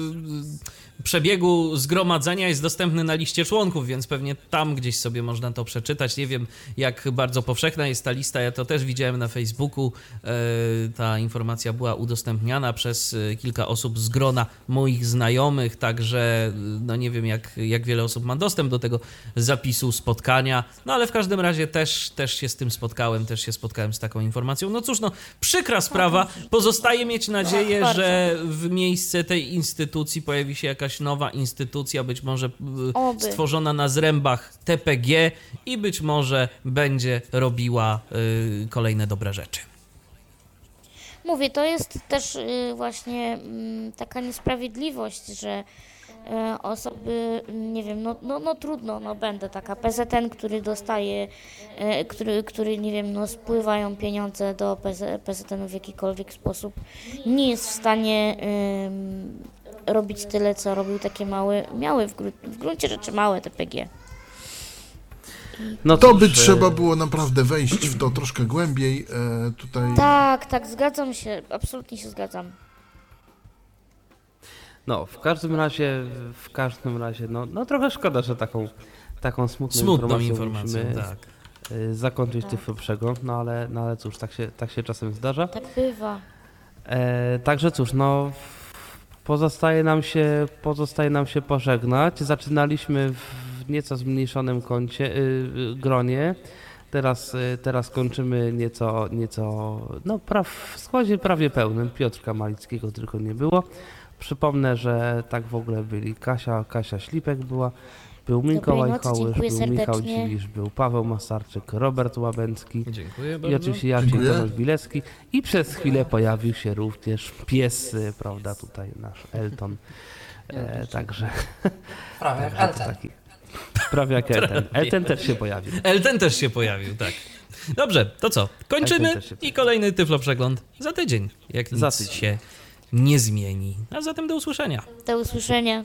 Speaker 5: przebiegu zgromadzenia jest dostępny na liście członków, więc pewnie tam gdzieś sobie można to przeczytać. Nie wiem, jak bardzo powszechna jest ta lista, ja to też widziałem na Facebooku. E, ta informacja była udostępniana przez e, kilka osób z grona moich znajomych, także no nie wiem, jak, jak wiele osób ma dostęp do tego zapisu spotkania, no ale w każdym razie też, też się z tym spotkałem, też się spotkałem z taką informacją. No cóż, no przykra sprawa, pozostaje mieć nadzieję,
Speaker 4: Bardzo.
Speaker 5: że w miejsce tej instytucji pojawi się jakaś nowa instytucja, być może y,
Speaker 4: Oby.
Speaker 5: stworzona na zrębach T P G i być może będzie robiła y, kolejne dobre rzeczy.
Speaker 4: Mówię, to jest też y, właśnie mm, taka niesprawiedliwość, że y, osoby, nie wiem, no, no, no trudno, no będę taka, P Z N, który dostaje, y, który, który, nie wiem, no spływają pieniądze do P Z N u w jakikolwiek sposób, nie jest w stanie ym, robić tyle, co robił takie małe, miały w, gruncie, w gruncie rzeczy małe T P G.
Speaker 1: No
Speaker 6: To
Speaker 1: cóż,
Speaker 6: by
Speaker 1: e,
Speaker 6: trzeba było naprawdę wejść w to troszkę głębiej. E, tutaj
Speaker 4: Tak, tak, zgadzam się, absolutnie się zgadzam.
Speaker 1: No, w każdym razie, w każdym razie, no, no trochę szkoda, że taką, taką smutną,
Speaker 5: Smutną
Speaker 1: informacją,
Speaker 5: informacją,
Speaker 1: musimy
Speaker 5: tak.
Speaker 1: y, zakończyć
Speaker 4: Tak.
Speaker 1: Tyflo Przegląd, no ale, no ale cóż, tak się, tak się czasem zdarza.
Speaker 4: Tak bywa.
Speaker 1: E, także cóż, no pozostaje nam się, pozostaje nam się pożegnać. Zaczynaliśmy w nieco zmniejszonym kącie, y, gronie. Teraz, y, teraz kończymy nieco, nieco no praw, w składzie prawie pełnym. Piotrka Malickiego tylko nie było. Przypomnę, że tak w ogóle byli Kasia, Kasia Ślipek była, był Mikołaj
Speaker 4: nocy,
Speaker 1: Hołysz,
Speaker 4: dziękuję
Speaker 1: był Michał
Speaker 4: serdecznie.
Speaker 1: Dziwisz, był Paweł Masarczyk, Robert Łabęcki.
Speaker 5: Dziękuję
Speaker 1: I
Speaker 5: bardzo.
Speaker 1: oczywiście Jacek
Speaker 6: Dziękuję.
Speaker 1: Tomasz Bilecki i przez chwilę pojawił się również pies, y, prawda, tutaj nasz Elton. E, także
Speaker 3: Prawie jak
Speaker 1: także to
Speaker 3: Elten.
Speaker 1: taki, prawie jak Elton. Elton też się pojawił.
Speaker 5: Elten też się pojawił, tak. Dobrze, to co? Kończymy
Speaker 1: Elten też się
Speaker 5: i kolejny Tyflo Przegląd za tydzień, jak nic
Speaker 1: Za tydzień.
Speaker 5: się nie zmieni. A zatem do usłyszenia.
Speaker 4: Do usłyszenia.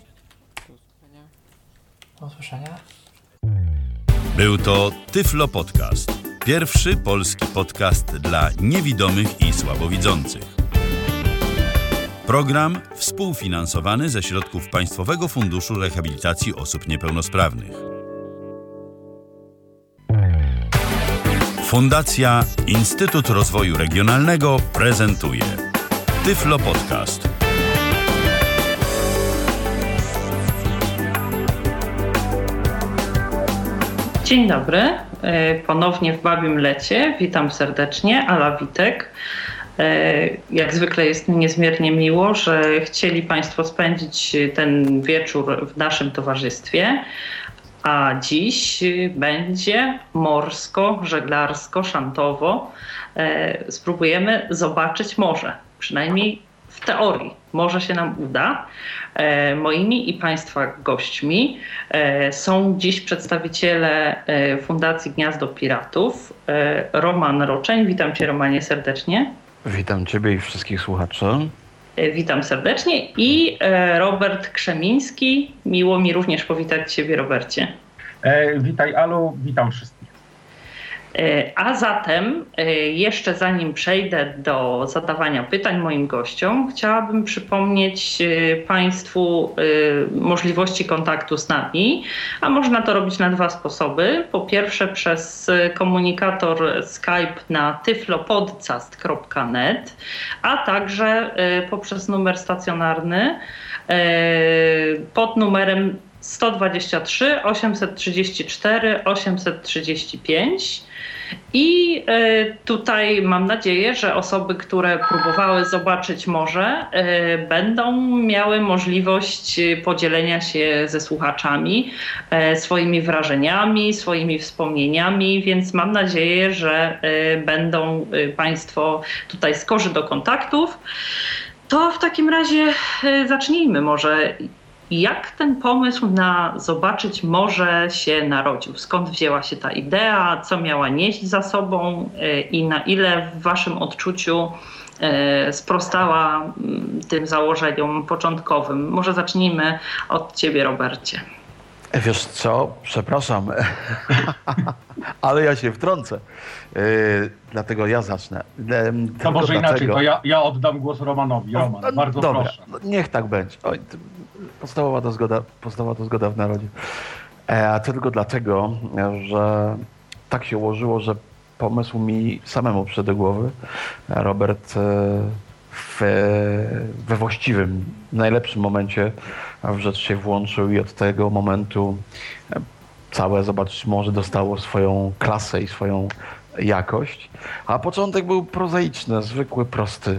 Speaker 3: Do usłyszenia.
Speaker 7: Był to Tyflo Podcast. Pierwszy polski podcast dla niewidomych i słabowidzących. Program współfinansowany ze środków Państwowego Funduszu Rehabilitacji Osób Niepełnosprawnych. Fundacja Instytut Rozwoju Regionalnego prezentuje Tyflo Podcast.
Speaker 8: Dzień dobry, ponownie w Babim Lecie. Witam serdecznie, Ala Witek. Jak zwykle jest mi niezmiernie miło, że chcieli Państwo spędzić ten wieczór w naszym towarzystwie, a dziś będzie morsko, żeglarsko, szantowo. Spróbujemy zobaczyć morze, przynajmniej w teorii. Może się nam uda. E, moimi i Państwa gośćmi e, są dziś przedstawiciele e, Fundacji Gniazdo Piratów. E, Roman Roczeń, witam Cię Romanie serdecznie.
Speaker 9: Witam Ciebie i wszystkich słuchaczy.
Speaker 8: E, witam serdecznie. I e, Robert Krzemiński, miło mi również powitać Ciebie, Robercie.
Speaker 10: E, witaj Alu, witam wszystkich.
Speaker 8: A zatem, jeszcze zanim przejdę do zadawania pytań moim gościom, chciałabym przypomnieć Państwu możliwości kontaktu z nami, a można to robić na dwa sposoby. Po pierwsze przez komunikator Skype na tyflopodcast kropka net, a także poprzez numer stacjonarny pod numerem sto dwadzieścia trzy osiemset trzydzieści cztery osiemset trzydzieści pięć. I tutaj mam nadzieję, że osoby, które próbowały zobaczyć morze, będą miały możliwość podzielenia się ze słuchaczami swoimi wrażeniami, swoimi wspomnieniami, więc mam nadzieję, że będą Państwo tutaj skorzy do kontaktów. To w takim razie zacznijmy może. Jak ten pomysł na zobaczyć morze się narodził? Skąd wzięła się ta idea? Co miała nieść za sobą? I na ile w Waszym odczuciu sprostała tym założeniom początkowym? Może zacznijmy od Ciebie, Robercie.
Speaker 9: Wiesz co? Przepraszam, ale ja się wtrącę. Yy, dlatego ja zacznę. Yy,
Speaker 10: To może
Speaker 9: dlatego...
Speaker 10: inaczej, to ja, ja oddam głos Romanowi. Roman,
Speaker 9: No,
Speaker 10: bardzo
Speaker 9: dobra,
Speaker 10: proszę.
Speaker 9: no, niech tak będzie. Oj, to podstawowa, to zgoda, podstawowa to zgoda w narodzie. E, a to tylko dlatego, że tak się ułożyło, że pomysł mi samemu przyszedł do głowy. Robert w, we właściwym, najlepszym momencie w rzecz się włączył i od tego momentu całe Zobaczyć Morze dostało swoją klasę i swoją jakość. A początek był prozaiczny, zwykły, prosty.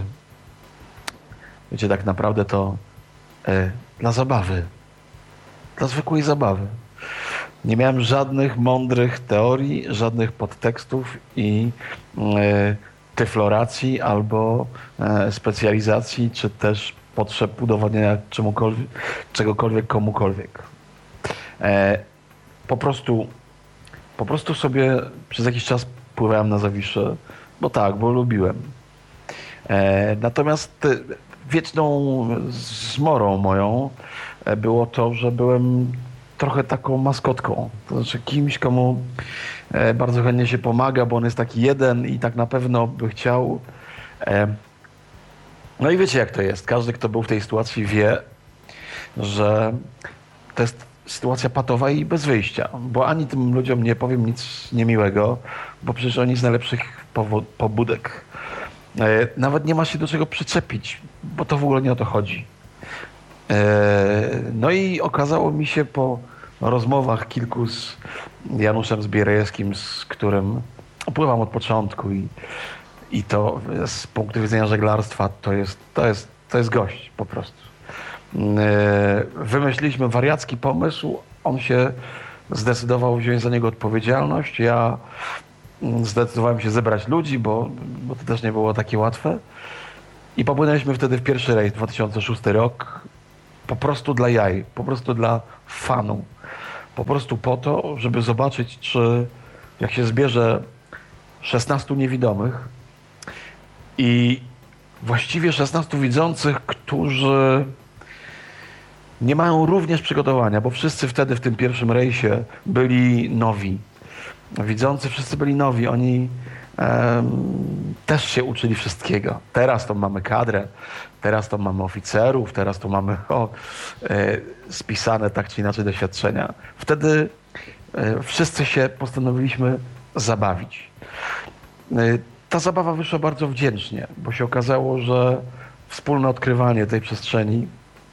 Speaker 9: Wiecie, tak naprawdę to e, dla zabawy. Dla zwykłej zabawy. Nie miałem żadnych mądrych teorii, żadnych podtekstów i e, tyfloracji albo e, specjalizacji, czy też potrzeb udowadniania czemukolwiek, czegokolwiek komukolwiek. E, po prostu po prostu sobie przez jakiś czas pływałem na Zawiszy, bo tak, bo lubiłem. E, natomiast e, wieczną zmorą moją e, było to, że byłem trochę taką maskotką. To znaczy kimś, komu e, bardzo chętnie się pomaga, bo on jest taki jeden i tak na pewno by chciał. E, no i wiecie, jak to jest. Każdy, kto był w tej sytuacji, wie, że to jest sytuacja patowa i bez wyjścia, bo ani tym ludziom nie powiem nic niemiłego, bo przecież oni z najlepszych powo- pobudek. E, nawet nie ma się do czego przyczepić, bo to w ogóle nie o to chodzi. E, no i okazało mi się po rozmowach kilku z Januszem Zbierajewskim, z którym opływam od początku i, i to z punktu widzenia żeglarstwa to jest, to jest, to jest gość po prostu. Wymyśliliśmy wariacki pomysł, on się zdecydował wziąć za niego odpowiedzialność. Ja zdecydowałem się zebrać ludzi, bo, bo to też nie było takie łatwe. I popłynęliśmy wtedy w pierwszy rejs, dwa tysiące szósty rok, po prostu dla jaj, po prostu dla fanu. Po prostu po to, żeby zobaczyć, czy jak się zbierze szesnastu niewidomych i właściwie szesnastu widzących, którzy nie mają również przygotowania, bo wszyscy wtedy w tym pierwszym rejsie byli nowi. Widzący wszyscy byli nowi, oni um, też się uczyli wszystkiego. Teraz to mamy kadrę, teraz to mamy oficerów, teraz to mamy o, e, spisane tak czy inaczej doświadczenia. Wtedy e, wszyscy się postanowiliśmy zabawić. E, ta zabawa wyszła bardzo wdzięcznie, bo się okazało, że wspólne odkrywanie tej przestrzeni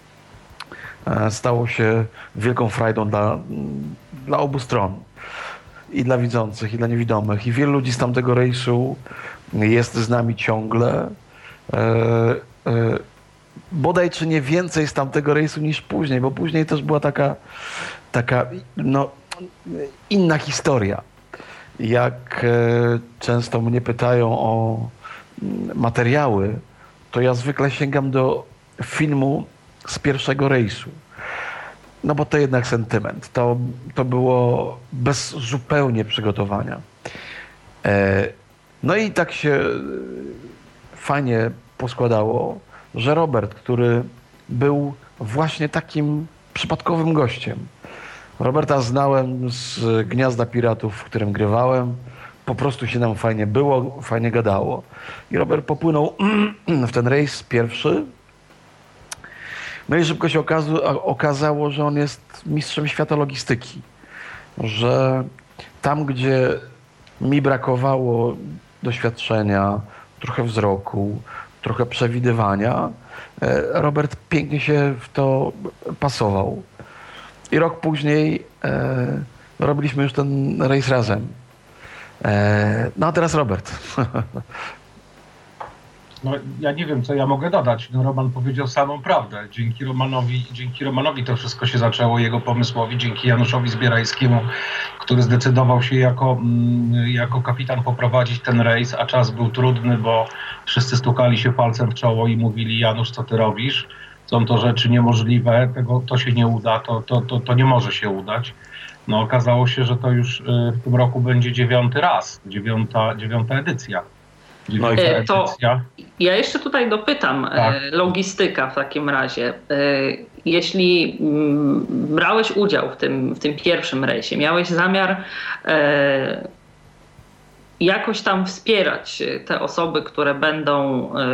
Speaker 9: stało się wielką frajdą dla, dla obu stron. I dla widzących, i dla niewidomych. I wielu ludzi z tamtego rejsu jest z nami ciągle. E, e, bodaj czy nie więcej z tamtego rejsu niż później, bo później też była taka, taka no, inna historia. Jak e, często mnie pytają o materiały, to ja zwykle sięgam do filmu z pierwszego rejsu. No bo to jednak sentyment. To, to było bez zupełnie przygotowania. E, no i tak się fajnie poskładało, że Robert, który był właśnie takim przypadkowym gościem. Roberta znałem z Gniazda Piratów, w którym grywałem. Po prostu się nam fajnie było, fajnie gadało. I Robert popłynął w ten rejs pierwszy. No i szybko się okazu, okazało, że on jest mistrzem świata logistyki. Że tam, gdzie mi brakowało doświadczenia, trochę wzroku, trochę przewidywania, Robert pięknie się w to pasował. I rok później e, robiliśmy już ten rejs razem. E, no a teraz Robert.
Speaker 10: No, ja nie wiem, co ja mogę dodać. No, Roman powiedział samą prawdę. Dzięki Romanowi, dzięki Romanowi to wszystko się zaczęło, jego pomysłowi, dzięki Januszowi Zbierajskiemu, który zdecydował się jako, jako kapitan poprowadzić ten rejs, a czas był trudny, bo wszyscy stukali się palcem w czoło i mówili: Janusz, co ty robisz? Są to rzeczy niemożliwe, tego, to się nie uda, to, to, to, to nie może się udać. No okazało się, że to już w tym roku będzie dziewiąty raz, dziewiąta, dziewiąta edycja.
Speaker 8: No i to ja jeszcze tutaj dopytam, tak. Logistyka w takim razie. Jeśli brałeś udział w tym, w tym pierwszym rejsie, miałeś zamiar e, jakoś tam wspierać te osoby, które będą e,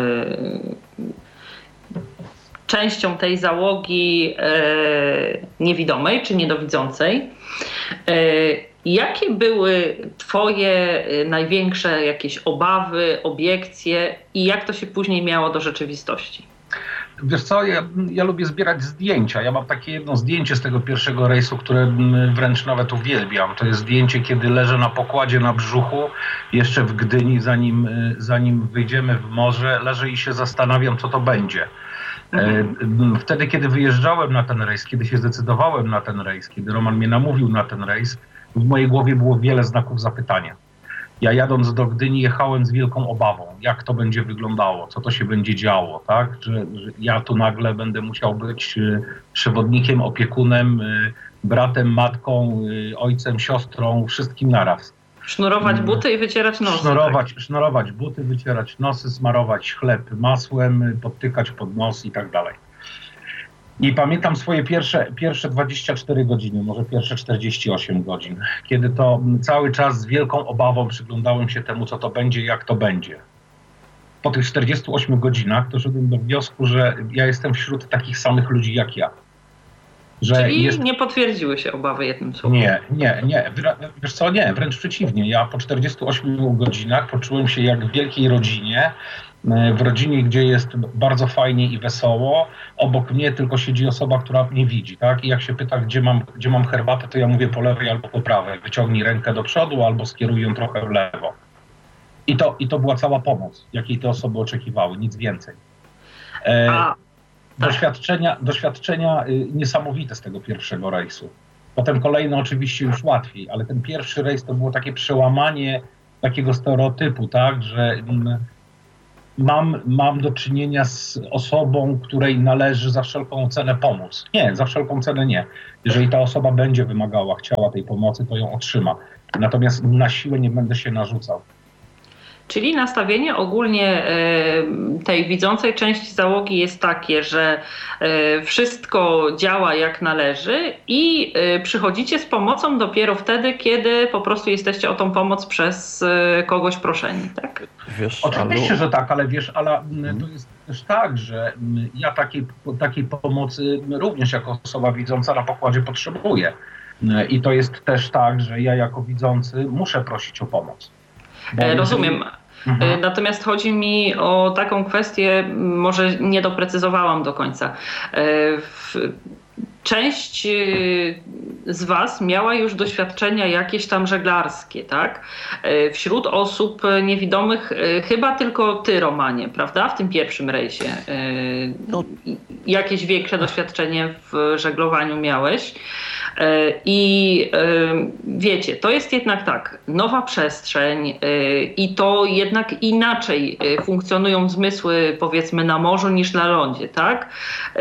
Speaker 8: częścią tej załogi e, niewidomej czy niedowidzącej. E, Jakie były twoje największe jakieś obawy, obiekcje i jak to się później miało do rzeczywistości?
Speaker 10: Wiesz co, ja, ja lubię zbierać zdjęcia. Ja mam takie jedno zdjęcie z tego pierwszego rejsu, które wręcz nawet uwielbiam. To jest zdjęcie, kiedy leżę na pokładzie na brzuchu, jeszcze w Gdyni, zanim, zanim wyjdziemy w morze, leżę i się zastanawiam, co to będzie. Mhm. Wtedy, kiedy wyjeżdżałem na ten rejs, kiedy się zdecydowałem na ten rejs, kiedy Roman mnie namówił na ten rejs, w mojej głowie było wiele znaków zapytania. Ja jadąc do Gdyni jechałem z wielką obawą, jak to będzie wyglądało, co to się będzie działo, tak? Że, że ja tu nagle będę musiał być przewodnikiem, opiekunem, bratem, matką, ojcem, siostrą, wszystkim naraz.
Speaker 8: Sznurować buty i wycierać nosy.
Speaker 10: Sznurować, tak? Sznurować buty, wycierać nosy, smarować chleb masłem, podtykać pod nos i tak dalej. I pamiętam swoje pierwsze, pierwsze dwadzieścia cztery godziny, może pierwsze czterdzieści osiem godzin, kiedy to cały czas z wielką obawą przyglądałem się temu, co to będzie, jak to będzie. Po tych czterdziestu ośmiu godzinach doszedłem do wniosku, że ja jestem wśród takich samych ludzi jak ja. Że
Speaker 8: Czyli
Speaker 10: jest...
Speaker 8: nie potwierdziły się obawy jednym słowem.
Speaker 10: Nie, nie, nie. Wiesz co, nie, wręcz przeciwnie. Ja po czterdziestu ośmiu godzinach poczułem się jak w wielkiej rodzinie, w rodzinie, gdzie jest bardzo fajnie i wesoło. Obok mnie tylko siedzi osoba, która mnie widzi, tak? I jak się pyta, gdzie mam, gdzie mam herbatę, to ja mówię po lewej albo po prawej. Wyciągnij rękę do przodu albo skieruj ją trochę w lewo. I to, i to była cała pomoc, jakiej te osoby oczekiwały, nic więcej. E,
Speaker 8: A,
Speaker 10: doświadczenia, doświadczenia y, niesamowite z tego pierwszego rejsu. Potem kolejne oczywiście już łatwiej, ale ten pierwszy rejs to było takie przełamanie takiego stereotypu, tak, że mm, mam, mam do czynienia z osobą, której należy za wszelką cenę pomóc. Nie, za wszelką cenę nie. Jeżeli ta osoba będzie wymagała, chciała tej pomocy, to ją otrzyma. Natomiast na siłę nie będę się narzucał.
Speaker 8: Czyli nastawienie ogólnie tej widzącej części załogi jest takie, że wszystko działa jak należy i przychodzicie z pomocą dopiero wtedy, kiedy po prostu jesteście o tą pomoc przez kogoś proszeni, tak?
Speaker 9: Wiesz,
Speaker 10: Oczywiście,
Speaker 9: Alu,
Speaker 10: że tak, ale wiesz, ale to jest też tak, że ja takiej, takiej pomocy również jako osoba widząca na pokładzie potrzebuję. I to jest też tak, że ja jako widzący muszę prosić o pomoc. Bo
Speaker 8: Rozumiem.
Speaker 10: jeżeli... Mhm.
Speaker 8: Natomiast chodzi mi o taką kwestię, może nie doprecyzowałam do końca. Część z Was miała już doświadczenia jakieś tam żeglarskie, tak? Wśród osób niewidomych chyba tylko Ty, Romanie, prawda? W tym pierwszym rejsie.
Speaker 9: No.
Speaker 8: Jakieś większe doświadczenie w żeglowaniu miałeś. I wiecie, to jest jednak tak, nowa przestrzeń i to jednak inaczej funkcjonują zmysły, powiedzmy, na morzu niż na lądzie, tak?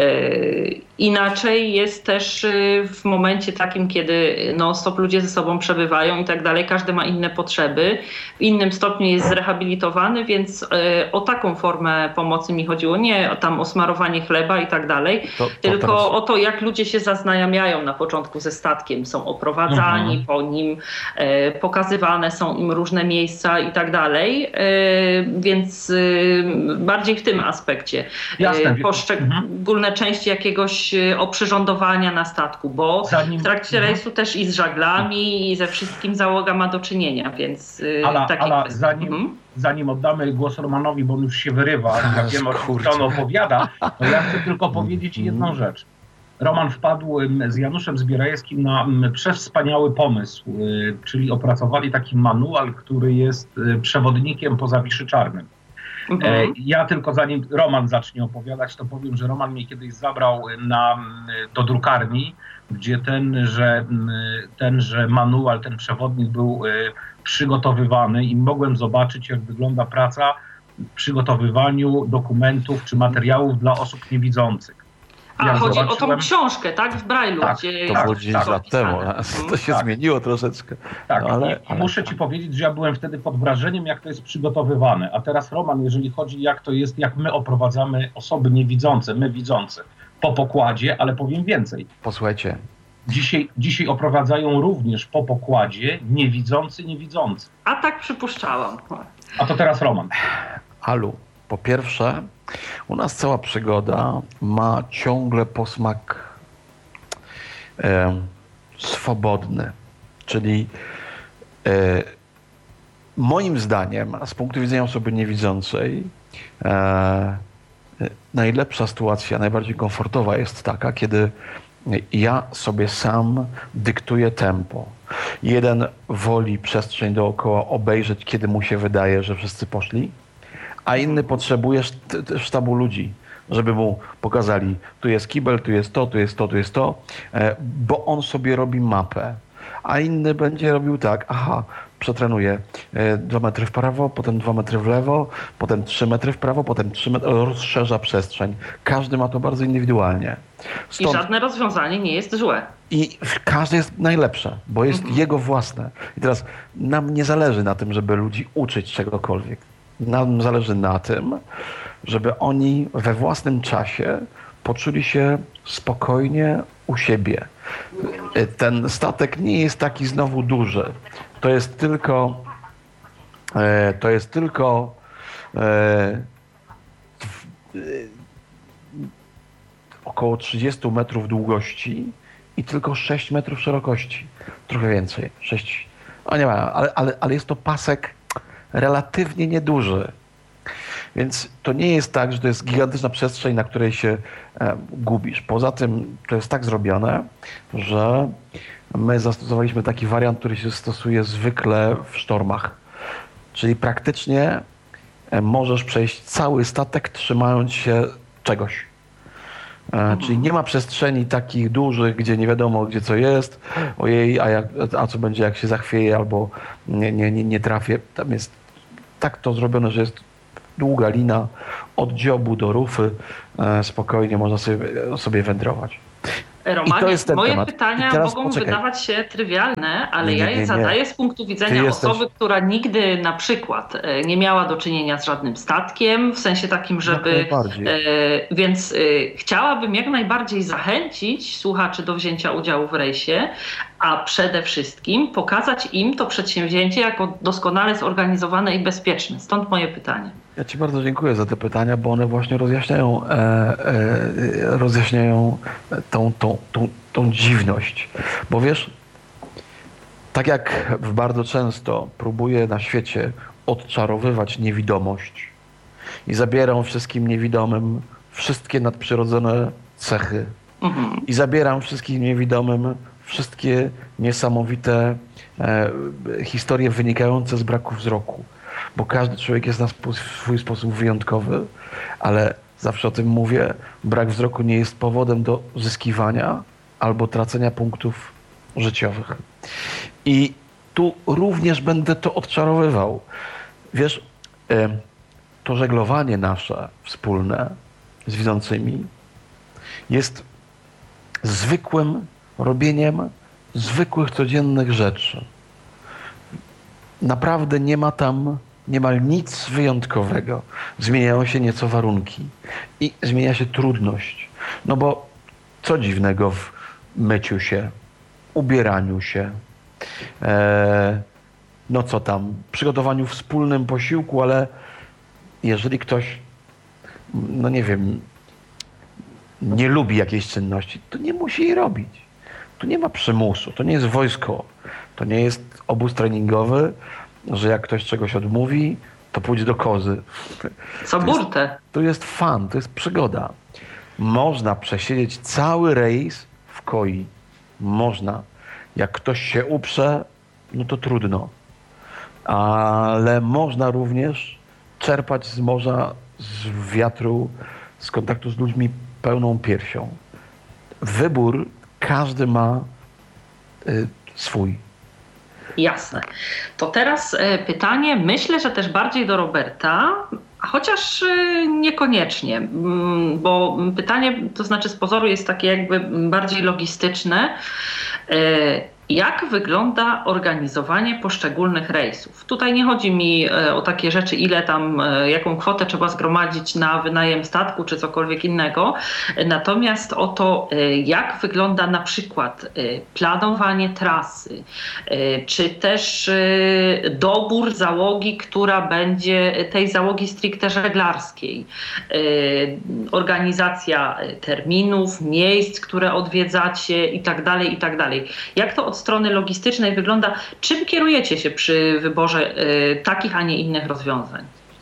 Speaker 8: Inaczej jest też w momencie takim, kiedy non-stop ludzie ze sobą przebywają i tak dalej, każdy ma inne potrzeby, w innym stopniu jest zrehabilitowany, więc o taką formę pomocy mi chodziło, nie tam o smarowanie chleba i tak dalej,
Speaker 9: to, to
Speaker 8: tylko
Speaker 9: teraz...
Speaker 8: o to, jak ludzie się zaznajamiają na początku ze statkiem, są oprowadzani mhm. po nim, e, pokazywane są im różne miejsca i tak dalej, e, więc e, bardziej w tym aspekcie.
Speaker 10: Jasne.
Speaker 8: E, poszczególne mhm. części jakiegoś oprzyrządowania na statku, bo Zanim... w trakcie mhm. rejsu też i z żaglami i ze wszystkim załoga ma do czynienia, więc e,
Speaker 10: Ala,
Speaker 8: takie
Speaker 10: Ala,
Speaker 8: kwestie.
Speaker 10: zanim,
Speaker 8: mhm.
Speaker 10: zanim oddamy głos Romanowi, bo on już się wyrywa, ja wiem, o czym on opowiada, to ja chcę tylko powiedzieć jedną rzecz. Roman wpadł z Januszem Zbierajewskim na przewspaniały pomysł, czyli opracowali taki manual, który jest przewodnikiem po Zawiszy Czarnym. Mhm. Ja tylko zanim Roman zacznie opowiadać, to powiem, że Roman mnie kiedyś zabrał na, do drukarni, gdzie tenże, tenże manual, ten przewodnik był przygotowywany i mogłem zobaczyć, jak wygląda praca w przygotowywaniu dokumentów czy materiałów dla osób niewidzących.
Speaker 8: A,
Speaker 10: Jak
Speaker 8: chodzi
Speaker 10: zobaczyłem...
Speaker 8: o tą książkę, tak? W Braille'u.
Speaker 10: Tak,
Speaker 8: gdzie
Speaker 9: to
Speaker 10: tak,
Speaker 9: było dziesięć
Speaker 10: tak,
Speaker 9: lat temu. To się
Speaker 10: tak.
Speaker 9: zmieniło troszeczkę.
Speaker 10: Tak,
Speaker 9: no, ale,
Speaker 10: i,
Speaker 9: ale...
Speaker 10: muszę Ci powiedzieć, że ja byłem wtedy pod wrażeniem, jak to jest przygotowywane. A teraz, Roman, jeżeli chodzi, jak to jest, jak my oprowadzamy osoby niewidzące, my widzące, po pokładzie, ale powiem więcej.
Speaker 9: Posłuchajcie.
Speaker 10: Dzisiaj, dzisiaj oprowadzają również po pokładzie niewidzący, niewidzący.
Speaker 8: A tak przypuszczałam.
Speaker 10: A to teraz Roman.
Speaker 9: Alu, po pierwsze, u nas cała przygoda ma ciągle posmak e, swobodny. Czyli e, moim zdaniem, z punktu widzenia osoby niewidzącej, e, najlepsza sytuacja, najbardziej komfortowa jest taka, kiedy ja sobie sam dyktuję tempo. Jeden woli przestrzeń dookoła obejrzeć, kiedy mu się wydaje, że wszyscy poszli, a inny potrzebuje sztabu ludzi, żeby mu pokazali, tu jest kibel, tu jest to, tu jest to, tu jest to, bo on sobie robi mapę. A inny będzie robił tak, aha, przetrenuje dwa metry w prawo, potem dwa metry w lewo, potem trzy metry w prawo, potem trzy metry, rozszerza przestrzeń. Każdy ma to bardzo indywidualnie.
Speaker 8: Stąd... I żadne rozwiązanie nie jest złe.
Speaker 9: I każde jest najlepsze, bo jest mhm. jego własne. I teraz nam nie zależy na tym, żeby ludzi uczyć czegokolwiek. Nam zależy na tym, żeby oni we własnym czasie poczuli się spokojnie u siebie. Ten statek nie jest taki znowu duży. To jest tylko to jest tylko około trzydzieści metrów długości i tylko sześć metrów szerokości. Trochę więcej, sześć. O nie ma, ale, ale, ale jest to pasek relatywnie nieduży. Więc to nie jest tak, że to jest gigantyczna przestrzeń, na której się e, gubisz. Poza tym to jest tak zrobione, że my zastosowaliśmy taki wariant, który się stosuje zwykle w sztormach. Czyli praktycznie e, możesz przejść cały statek trzymając się czegoś. E, czyli nie ma przestrzeni takich dużych, gdzie nie wiadomo, gdzie co jest. Ojej, a, jak, a co będzie, jak się zachwieje albo nie, nie, nie, nie trafię. Tam jest tak to zrobione, że jest długa lina od dziobu do rufy. E, spokojnie można sobie, sobie wędrować.
Speaker 8: Romanie,
Speaker 9: I to jest ten
Speaker 8: moje
Speaker 9: temat.
Speaker 8: pytania
Speaker 9: teraz
Speaker 8: mogą
Speaker 9: poczekaj.
Speaker 8: wydawać się trywialne, ale
Speaker 9: Nie, nie,
Speaker 8: ja
Speaker 9: nie,
Speaker 8: je
Speaker 9: nie.
Speaker 8: zadaję z punktu widzenia
Speaker 9: Ty jesteś-
Speaker 8: osoby, która nigdy na przykład e, nie miała do czynienia z żadnym statkiem, w sensie takim, żeby...
Speaker 9: najbardziej.
Speaker 8: E, więc e, chciałabym jak najbardziej zachęcić słuchaczy do wzięcia udziału w rejsie, a przede wszystkim pokazać im to przedsięwzięcie jako doskonale zorganizowane i bezpieczne. Stąd moje pytanie.
Speaker 9: Ja Ci bardzo dziękuję za te pytania, bo one właśnie rozjaśniają, e, e, rozjaśniają tą, tą, tą, tą dziwność. Bo wiesz, tak jak bardzo często próbuję na świecie odczarowywać niewidomość i zabieram wszystkim niewidomym wszystkie nadprzyrodzone cechy
Speaker 8: Mhm.
Speaker 9: i zabieram wszystkim niewidomym wszystkie niesamowite e, historie wynikające z braku wzroku. Bo każdy człowiek jest na spo, swój sposób wyjątkowy, ale zawsze o tym mówię, brak wzroku nie jest powodem do zyskiwania albo tracenia punktów życiowych. I tu również będę to odczarowywał. Wiesz, e, to żeglowanie nasze wspólne z widzącymi jest zwykłym robieniem zwykłych, codziennych rzeczy. Naprawdę nie ma tam niemal nic wyjątkowego. Zmieniają się nieco warunki i zmienia się trudność. No bo co dziwnego w myciu się, ubieraniu się, e, no co tam, przygotowaniu wspólnym posiłku, ale jeżeli ktoś, no nie wiem, nie lubi jakiejś czynności, to nie musi jej robić. Tu nie ma przymusu, to nie jest wojsko, to nie jest obóz treningowy, że jak ktoś czegoś odmówi, to pójdzie do kozy.
Speaker 8: Co
Speaker 9: To jest-
Speaker 8: burtę.
Speaker 9: To jest fan, to jest przygoda. Można przesiedzieć cały rejs w koi. Można. Jak ktoś się uprze, no to trudno. Ale można również czerpać z morza, z wiatru, z kontaktu z ludźmi pełną piersią. Wybór każdy ma y, swój.
Speaker 8: Jasne. To teraz e, pytanie, myślę, że też bardziej do Roberta, chociaż e, niekoniecznie, mm, bo pytanie, to znaczy z pozoru jest takie jakby bardziej logistyczne. E, Jak wygląda organizowanie poszczególnych rejsów? Tutaj nie chodzi mi e, o takie rzeczy, ile tam, e, jaką kwotę trzeba zgromadzić na wynajem statku czy cokolwiek innego, e, natomiast o to, e, jak wygląda na przykład e, planowanie trasy, e, czy też e, dobór załogi, która będzie tej załogi stricte żeglarskiej, e, organizacja terminów, miejsc, które odwiedzacie i tak dalej, i tak dalej. Jak to od strony logistycznej wygląda? Czym kierujecie się przy wyborze y, takich, a nie innych rozwiązań?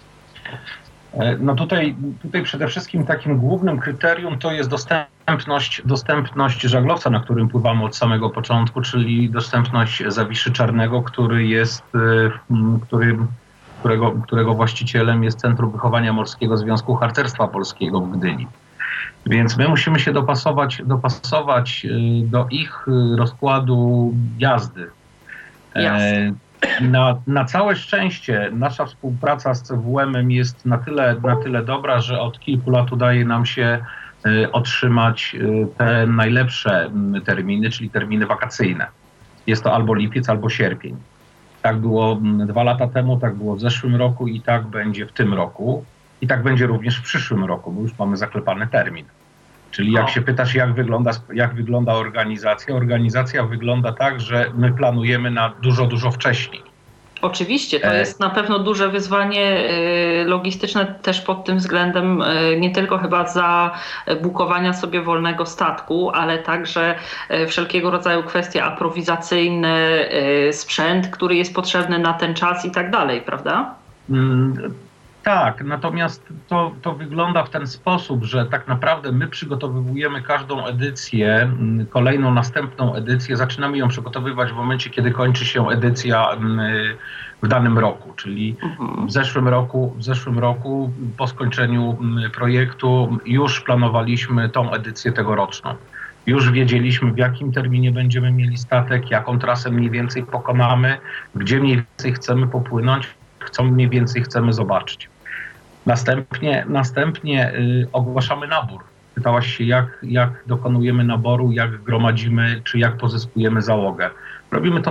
Speaker 10: No tutaj, tutaj przede wszystkim takim głównym kryterium to jest dostępność, dostępność żaglowca, na którym pływamy od samego początku, czyli dostępność Zawiszy Czarnego, który jest, który, którego, którego właścicielem jest Centrum Wychowania Morskiego Związku Harcerstwa Polskiego w Gdyni. Więc my musimy się dopasować, dopasować do ich rozkładu jazdy.
Speaker 8: Jasne.
Speaker 10: Na, na całe szczęście nasza współpraca z C W M-em jest na tyle, na tyle dobra, że od kilku lat udaje nam się otrzymać te najlepsze terminy, czyli terminy wakacyjne. Jest to albo lipiec, albo sierpień. Tak było dwa lata temu, tak było w zeszłym roku i tak będzie w tym roku. I tak będzie również w przyszłym roku, bo już mamy zaklepany termin. Czyli jak się pytasz, jak wygląda, jak wygląda organizacja, organizacja wygląda tak, że my planujemy na dużo, dużo wcześniej.
Speaker 8: Oczywiście, to jest na pewno duże wyzwanie logistyczne też pod tym względem, nie tylko chyba zabukowania sobie wolnego statku, ale także wszelkiego rodzaju kwestie aprowizacyjne, sprzęt, który jest potrzebny na ten czas i tak dalej, prawda?
Speaker 10: Mm, tak, natomiast to, to wygląda w ten sposób, że tak naprawdę my przygotowujemy każdą edycję, kolejną, następną edycję, zaczynamy ją przygotowywać w momencie, kiedy kończy się edycja w danym roku, czyli w zeszłym roku, w zeszłym roku po skończeniu projektu już planowaliśmy tą edycję tegoroczną. Już wiedzieliśmy, w jakim terminie będziemy mieli statek, jaką trasę mniej więcej pokonamy, gdzie mniej więcej chcemy popłynąć, co mniej więcej chcemy zobaczyć. Następnie, następnie y, ogłaszamy nabór. Pytałaś się, jak, jak dokonujemy naboru, jak gromadzimy, czy jak pozyskujemy załogę. Robimy to